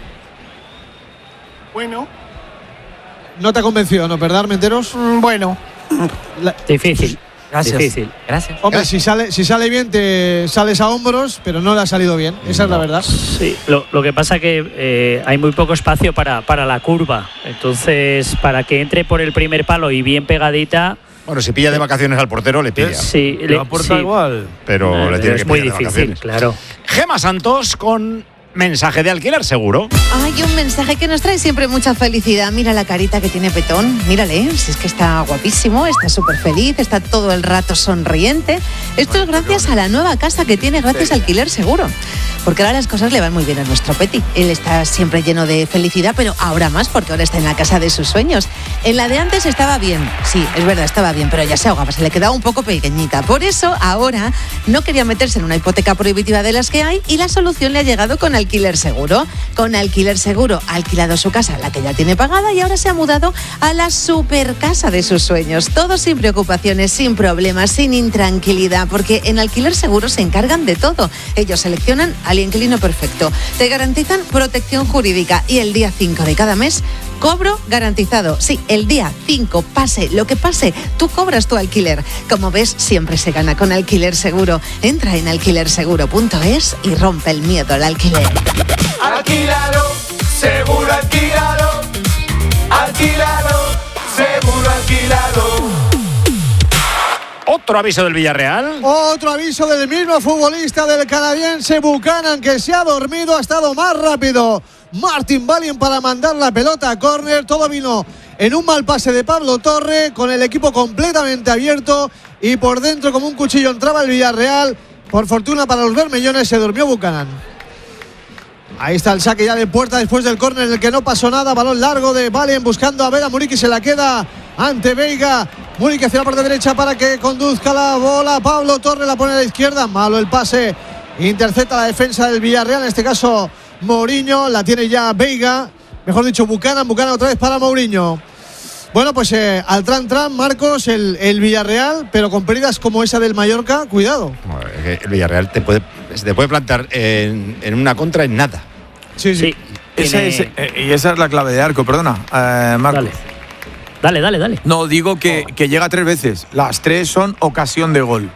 Bueno. No te ha convencido, ¿no? ¿Verdad, Armenteros? Bueno. La- Difícil. Gracias. Difícil. Gracias. Hombre, Gracias. si sale, si sale bien, te sales a hombros, pero no le ha salido bien. Esa es la verdad. Sí, lo, lo que pasa que eh, hay muy poco espacio para, para la curva. Entonces, para que entre por el primer palo y bien pegadita. Bueno, si pilla de vacaciones al portero, le pilla. Sí, Le aporta sí. igual. Pero Eh, le tiene es que muy pillar de difícil, vacaciones. claro. Gema Santos con mensaje de alquiler seguro. Hay un mensaje que nos trae siempre mucha felicidad. Mira la carita que tiene Petón. Mírale, si es que está guapísimo, está súper feliz, está todo el rato sonriente. Esto es gracias a la nueva casa que tiene gracias a Alquiler Seguro. Porque ahora las cosas le van muy bien a nuestro Peti. Él está siempre lleno de felicidad, pero ahora más porque ahora está en la casa de sus sueños. En la de antes estaba bien, sí, es verdad, estaba bien, pero ya se ahogaba, se le quedaba un poco pequeñita. Por eso ahora no quería meterse en una hipoteca prohibitiva de las que hay y la solución le ha llegado con Alquiler Seguro. Con Alquiler Seguro ha alquilado su casa, la que ya tiene pagada, y ahora se ha mudado a la super casa de sus sueños. Todo sin preocupaciones, sin problemas, sin intranquilidad, porque en Alquiler Seguro se encargan de todo. Ellos seleccionan al inquilino perfecto, te garantizan protección jurídica y el día cinco de cada mes cobro garantizado. Sí, el día cinco, pase lo que pase, tú cobras tu alquiler. Como ves, siempre se gana con Alquiler Seguro. Entra en alquiler seguro punto es y rompe el miedo al alquiler. Alquilalo, seguro alquilalo. Alquilalo, seguro alquilalo. Otro aviso del Villarreal. Otro aviso del mismo futbolista del canadiense Buchanan, que se ha dormido, ha estado más rápido. Martin Valien para mandar la pelota a córner. Todo vino en un mal pase de Pablo Torre, con el equipo completamente abierto y por dentro como un cuchillo entraba el Villarreal. Por fortuna para los bermellones se durmió Buchanan. Ahí está el saque ya de puerta después del córner en el que no pasó nada. Balón largo de Valien buscando a Vera Muriqui, se la queda ante Veiga. Muriqui hacia la parte derecha para que conduzca la bola. Pablo Torre la pone a la izquierda. Malo el pase. Intercepta la defensa del Villarreal. En este caso Mourinho. La tiene ya Veiga. Mejor dicho Buchanan. Buchanan otra vez para Mourinho. Bueno, pues eh, al tran tran, Marcos, el, el Villarreal, pero con pérdidas como esa del Mallorca, cuidado. El Villarreal te puede se te puede plantar en, en una contra en nada. Sí, sí. Ese es, eh, y esa es la clave de Arco, perdona, eh, Marco. Dale. Dale, dale, dale. No, digo que, que llega tres veces. Las tres son ocasión de gol.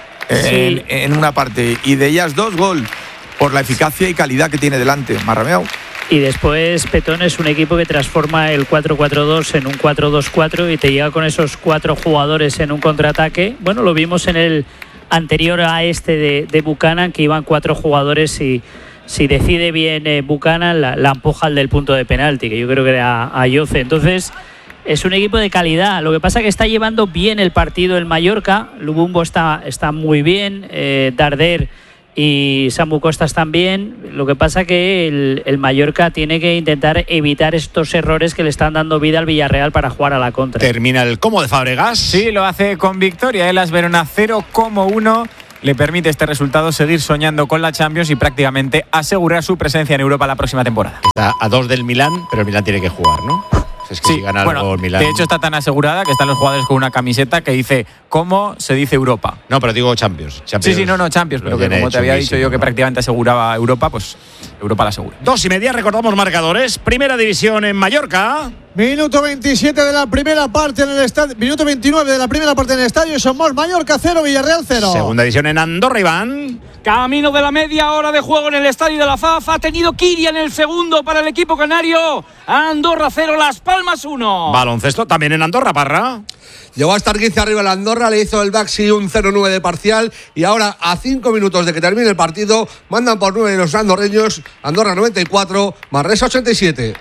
Sí. En, en una parte. Y de ellas dos, gol. Por la eficacia y calidad que tiene delante. Marrameao. Y después Petón es un equipo que transforma el cuatro cuatro dos en un cuatro dos cuatro y te llega con esos cuatro jugadores en un contraataque. Bueno, lo vimos en el anterior a este de, de Buchanan, que iban cuatro jugadores y si decide bien eh, Buchanan, la, la empuja al del punto de penalti, que yo creo que era a Yoce. Entonces, es un equipo de calidad. Lo que pasa es que está llevando bien el partido el Mallorca. Lubumbo está, está muy bien, eh, Darder y Samu Costas también. Lo que pasa que el, el Mallorca tiene que intentar evitar estos errores que le están dando vida al Villarreal para jugar a la contra. Termina el Como de Fábregas. Sí, lo hace con victoria. El Las Verona cero como uno. Le permite este resultado seguir soñando con la Champions y prácticamente asegurar su presencia en Europa la próxima temporada. Está a dos del Milán, pero el Milán tiene que jugar, ¿no? Es que sí, si gana bueno, algo el Milán. De hecho está tan asegurada que están los jugadores con una camiseta que dice ¿cómo se dice Europa? No, pero digo Champions. Champions. Sí, sí, no, no, Champions, pero que como te había dicho yo que prácticamente aseguraba Europa, pues Europa la asegura. Dos y media, recordamos marcadores. Primera división en Mallorca. Minuto veintisiete de la primera parte en el estadio. Minuto veintinueve de la primera parte en el estadio. Somos Mallorca cero, Villarreal cero. Segunda división en Andorra, Iván. Camino de la media hora de juego en el estadio de la F A F. Ha tenido Kiria en el segundo para el equipo canario. Andorra cero, Las Palmas uno. Baloncesto también en Andorra, Parra. Llegó a estar quince arriba el Andorra, le hizo el Baxi un cero nueve de parcial y ahora a cinco minutos de que termine el partido mandan por nueve los andorreños. Andorra noventa y cuatro, Manresa ochenta y siete.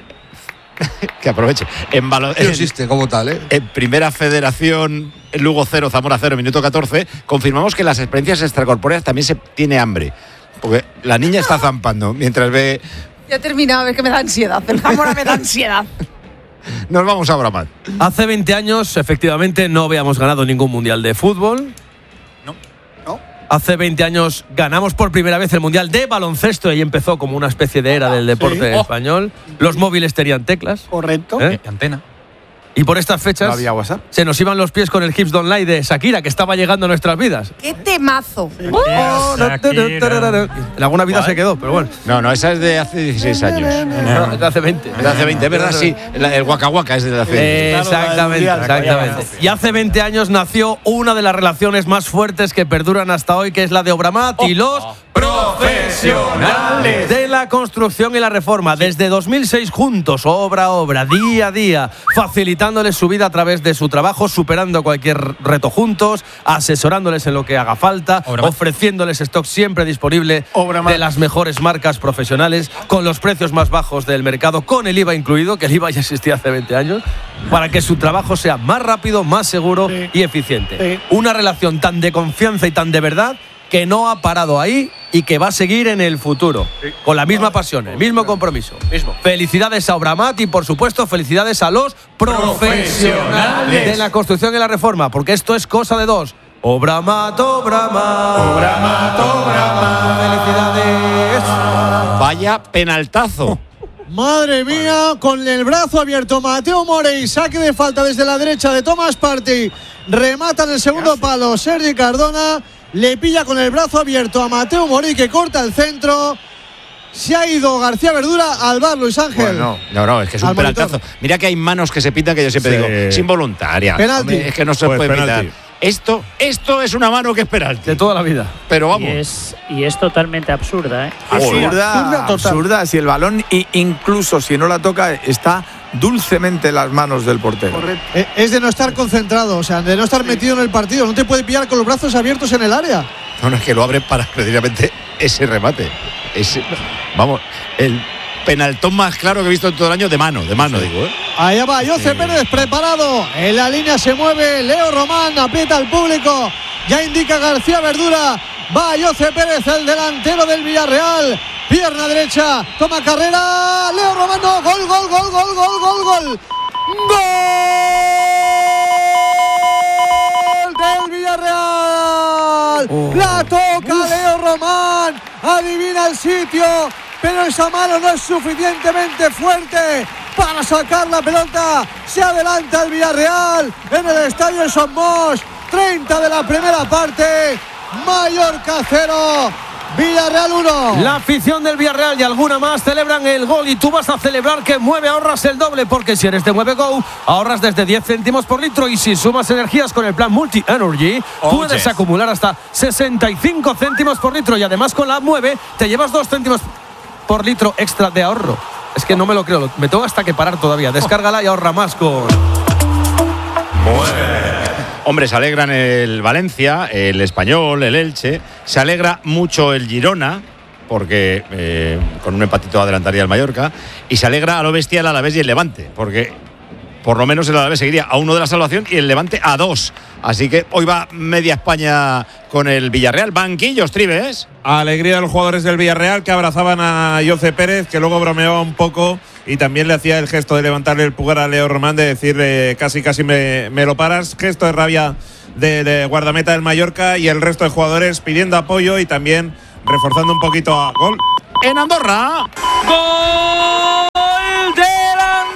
Que aproveche. En balo- No existe como tal, ¿eh? En Primera Federación, Lugo cero, Zamora cero, minuto catorce. Confirmamos que las experiencias extracorpóreas también se tiene hambre. Porque la niña está zampando mientras ve. Ya he terminado, es que me da ansiedad. El Zamora me da ansiedad. Nos vamos a Bramat. Hace veinte años, efectivamente, no habíamos ganado ningún mundial de fútbol. No, no. Hace veinte años ganamos por primera vez el mundial de baloncesto y empezó como una especie de era del deporte Sí. Oh. español. Los móviles tenían teclas. Correcto. ¿Eh? Antena. Y por estas fechas No había WhatsApp. se nos iban los pies con el Hips Don't Lie de Shakira, que estaba llegando a nuestras vidas. ¡Qué temazo! Oh, no, no, no, no, no. En alguna vida se quedó, pero bueno. No, no, esa es de hace dieciséis años. No, es de hace veinte. Es de hace veinte, es verdad, sí. El, el Waka Waka es de hace veinte. Exactamente, exactamente. Y hace veinte años nació una de las relaciones más fuertes que perduran hasta hoy, que es la de Obramat y los profesionales de la construcción y la reforma. Desde dos mil seis juntos, obra a obra, día a día, facilitándoles su vida a través de su trabajo, superando cualquier reto juntos, asesorándoles en lo que haga falta, ofreciéndoles stock siempre disponible de las mejores marcas profesionales, con los precios más bajos del mercado, con el I V A incluido, que el I V A ya existía hace veinte años, para que su trabajo sea más rápido, más seguro y eficiente. Una relación tan de confianza y tan de verdad que no ha parado ahí y que va a seguir en el futuro, con la misma pasión, el mismo compromiso. Felicidades a Obramat y, por supuesto, felicidades a los profesionales de la construcción y la reforma, porque esto es cosa de dos. Obramat, Obramat, Obramat, Obramat. Felicidades. Vaya penaltazo. Madre mía, con el brazo abierto Mateo Morey, saque de falta desde la derecha de Tomás Partey, remata en el segundo palo Sergi Cardona, le pilla con el brazo abierto a Mateo Morey, que corta el centro. Se ha ido García Verdura al bar, Luis Ángel. Bueno, no, no, es que es un Al penaltazo. monitor. Mira que hay manos que se pitan, que yo siempre Sí. digo, es involuntaria. Penalti. Hombre, es que no se Pues puede penalti. pitar. Esto, esto es una mano que es penalti. De toda la vida. Pero vamos. Y es, y es totalmente absurda, ¿eh? Absurda, absurda total. absurda. Si el balón, i- incluso si no la toca, está dulcemente en las manos del portero. Eh, Es de no estar concentrado, o sea, de no estar metido en el partido. No te puede pillar con los brazos abiertos en el área. No, no, es que lo abre para precisamente ese remate. Ese, vamos, el penaltón más claro que he visto en todo el año de mano, de mano, digo, ¿eh? Allá va Jose Pérez preparado. En la línea se mueve Leo Román, aprieta al público. Ya indica García Verdura. Va Jose Pérez, el delantero del Villarreal. Pierna derecha, toma carrera. Leo Román, no, gol, gol, gol, gol, gol, gol, gol. ¡Gol del Villarreal! La toca Leo Román. Adivina el sitio, pero esa mano no es suficientemente fuerte para sacar la pelota. Se adelanta el Villarreal en el estadio Somos. treinta de la primera parte. Mallorca cero, Villarreal uno. La afición del Villarreal y alguna más celebran el gol y tú vas a celebrar que Mueve ahorras el doble, porque si eres de Mueve Go ahorras desde diez céntimos por litro y si sumas energías con el plan Multi Energy oh, puedes yes. acumular hasta sesenta y cinco céntimos por litro y además con la Mueve te llevas dos céntimos por litro extra de ahorro. Es que no me lo creo, me tengo hasta que parar todavía. Descárgala y ahorra más con Mueve. Hombre, se alegran el Valencia, el Español, el Elche. Se alegra mucho el Girona, porque eh, con un empatito adelantaría el Mallorca. Y se alegra a lo bestia el Alavés y el Levante, porque por lo menos el Alavés seguiría a uno de la salvación y el Levante a dos. Así que hoy va media España con el Villarreal. Banquillos, Tribes. Alegría de los jugadores del Villarreal que abrazaban a Jose Pérez, que luego bromeaba un poco y también le hacía el gesto de levantarle el pulgar a Leo Román, de decirle casi casi me, me lo paras. Gesto de rabia de, de guardameta del Mallorca, y el resto de jugadores pidiendo apoyo y también reforzando un poquito a gol en Andorra. ¡Gol del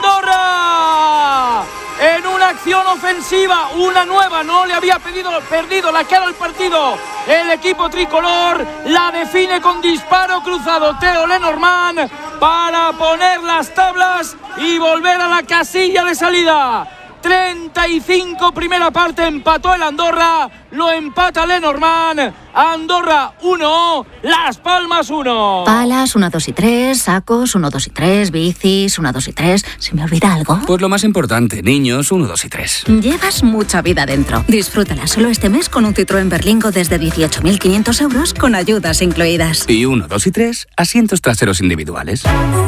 Andorra! En una acción ofensiva, una nueva, no le había pedido, perdido la cara al partido. El equipo tricolor la define con disparo cruzado Theo Lenormand para poner las tablas y volver a la casilla de salida. treinta y cinco primera parte, empató el Andorra, lo empata Lenormand. Andorra uno, Las Palmas uno. Palas uno, dos y tres, sacos uno, dos y tres, bicis uno, dos y tres. ¿Se me olvida algo? Pues lo más importante, niños uno, dos y tres. Llevas mucha vida dentro. Disfrútala solo este mes con un Citroën Berlingo desde dieciocho mil quinientos euros con ayudas incluidas. Y uno, dos y tres, asientos traseros individuales.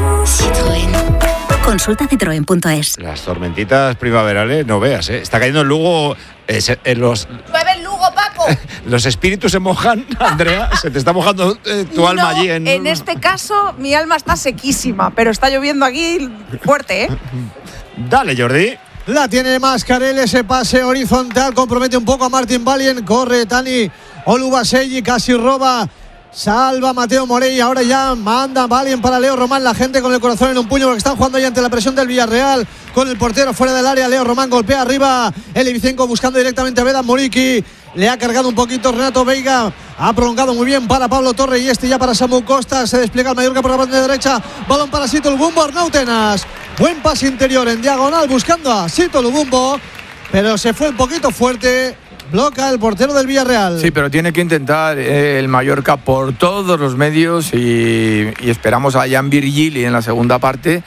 Citroën. Consulta citroen punto es. Las tormentitas primaverales, no veas, ¿eh? Está cayendo en Lugo. Eh, se, en los, Llueve en Lugo, Paco. los espíritus se mojan, Andrea. Se te está mojando eh, tu no, alma allí. En, en este caso, mi alma está sequísima, pero está lloviendo aquí fuerte, ¿eh? Dale, Jordi. La tiene Mascarell, ese pase horizontal compromete un poco a Martin Valien. Corre Tani Olubaselli, casi roba. Salva Mateo Morey, ahora ya manda Valien para Leo Román, la gente con el corazón en un puño porque están jugando ya ante la presión del Villarreal, con el portero fuera del área. Leo Román golpea arriba, el Ibicenco buscando directamente a Vedan Moriki, le ha cargado un poquito Renato Veiga, ha prolongado muy bien para Pablo Torre y este ya para Samu Costa. Se despliega el Mallorca por la banda derecha, balón para Sito Lubumbo, Arnau Tenas, buen pase interior en diagonal buscando a Sito Lubumbo, pero se fue un poquito fuerte. Bloca el portero del Villarreal. Sí, pero tiene que intentar eh, el Mallorca por todos los medios y, y esperamos a Jan Virgili en la segunda parte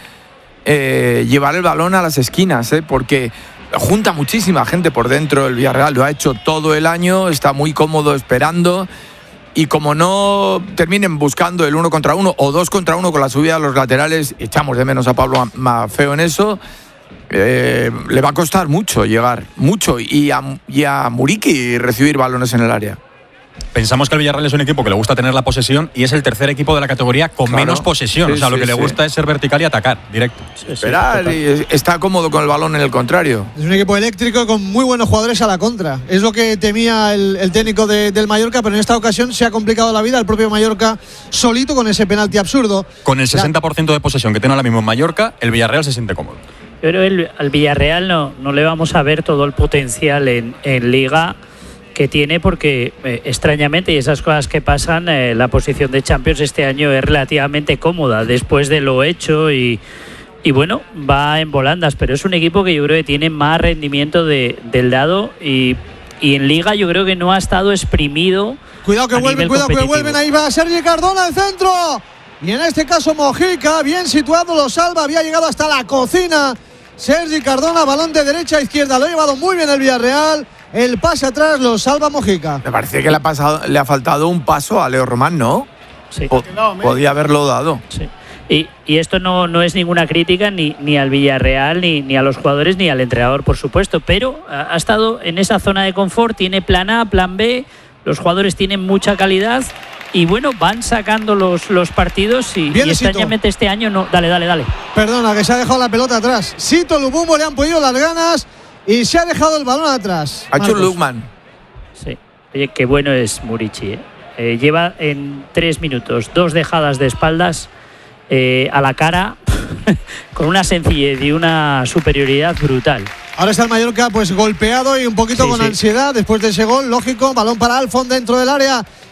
eh, llevar el balón a las esquinas, eh, porque junta muchísima gente por dentro el Villarreal, lo ha hecho todo el año, está muy cómodo esperando y como no terminen buscando el uno contra uno o dos contra uno con la subida a los laterales, echamos de menos a Pablo Maffeo en eso. Eh, le va a costar mucho llegar, mucho, y a, y a Muriqui recibir balones en el área. Pensamos que el Villarreal es un equipo que le gusta tener la posesión y es el tercer equipo de la categoría con claro. menos posesión. Sí, o sea, sí, lo que sí. le gusta es ser vertical y atacar directo. Sí, Esperar sí, y está cómodo con el balón en el contrario. Es un equipo eléctrico con muy buenos jugadores a la contra. Es lo que temía el, el técnico de, del Mallorca, pero en esta ocasión se ha complicado la vida el propio Mallorca solito con ese penalti absurdo. Con el sesenta por ciento de posesión que tiene ahora mismo en Mallorca, el Villarreal se siente cómodo. Pero el, al Villarreal no, no le vamos a ver todo el potencial en, en Liga que tiene porque eh, extrañamente, y esas cosas que pasan, eh, la posición de Champions este año es relativamente cómoda después de lo hecho y, y bueno, va en volandas, pero es un equipo que yo creo que tiene más rendimiento de, del dado y, y en Liga yo creo que no ha estado exprimido. Cuidado que vuelven, cuidado que vuelven, ahí va Sergi Cardona al centro y en este caso Mojica, bien situado, lo salva, había llegado hasta la cocina. Sergi Cardona, balón de derecha a izquierda, lo ha llevado muy bien el Villarreal. El pase atrás lo salva Mojica. Me parece que le ha, pasado, le ha faltado un paso a Leo Román, ¿no? Sí. Po- podía haberlo dado. Sí. Y, y esto no, no es ninguna crítica ni, ni al Villarreal, ni, ni a los jugadores, ni al entrenador, por supuesto, pero ha, ha estado en esa zona de confort, tiene plan A, plan B, los jugadores tienen mucha calidad y bueno, van sacando los, los partidos y, y extrañamente este año no. Dale, dale, dale. Perdona, que se ha dejado la pelota atrás. Sito Lubumbo le han podido las ganas y se ha dejado el balón atrás. Ha hecho un Lukman. Sí. Oye, qué bueno es Muriqui, ¿eh? Eh, lleva en tres minutos dos dejadas de espaldas eh, a la cara con una sencillez y una superioridad brutal. Ahora está el Mallorca pues golpeado y un poquito sí, con sí. ansiedad después de ese gol, lógico, balón para Alfon dentro del área.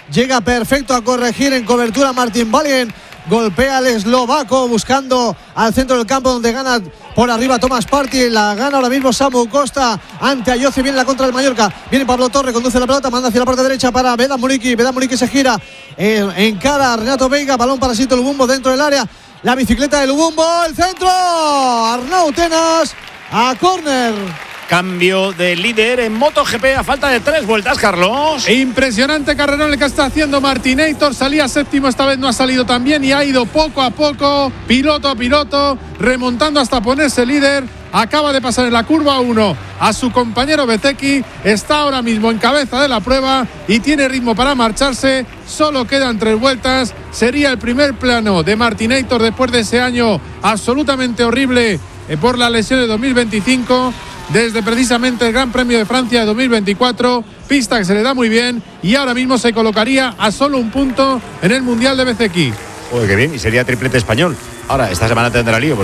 llega perfecto a corregir en cobertura Martin Valien. Golpea al eslovaco buscando al centro del campo donde gana por arriba Thomas Partey. La gana ahora mismo Samu Costa ante Ayoce. Viene la contra del Mallorca. Viene Pablo Torre, conduce la pelota, manda hacia la parte derecha para Vedan Muriqui. Vedan Muriqui se gira eh, en cara a Renato Veiga. Balón para Sito Lubumbo dentro del área. La bicicleta de Lubumbo. El centro. Arnau Tenas a córner. Cambio de líder en MotoGP a falta de tres vueltas, Carlos. Impresionante carrerón el que está haciendo Martinator. Salía séptimo, esta vez no ha salido tan bien y ha ido poco a poco, piloto a piloto, remontando hasta ponerse líder. Acaba de pasar en la curva uno a su compañero Bezzecchi. Está ahora mismo en cabeza de la prueba y tiene ritmo para marcharse. Solo quedan tres vueltas. Sería el primer plano de Martinator después de ese año absolutamente horrible por la lesión de dos mil veinticinco. Desde precisamente el Gran Premio de Francia de dos mil veinticuatro, pista que se le da muy bien y ahora mismo se colocaría a solo un punto en el Mundial de Bezzecchi. Joder, qué bien, y sería triplete español. Ahora, esta semana tendrá lío.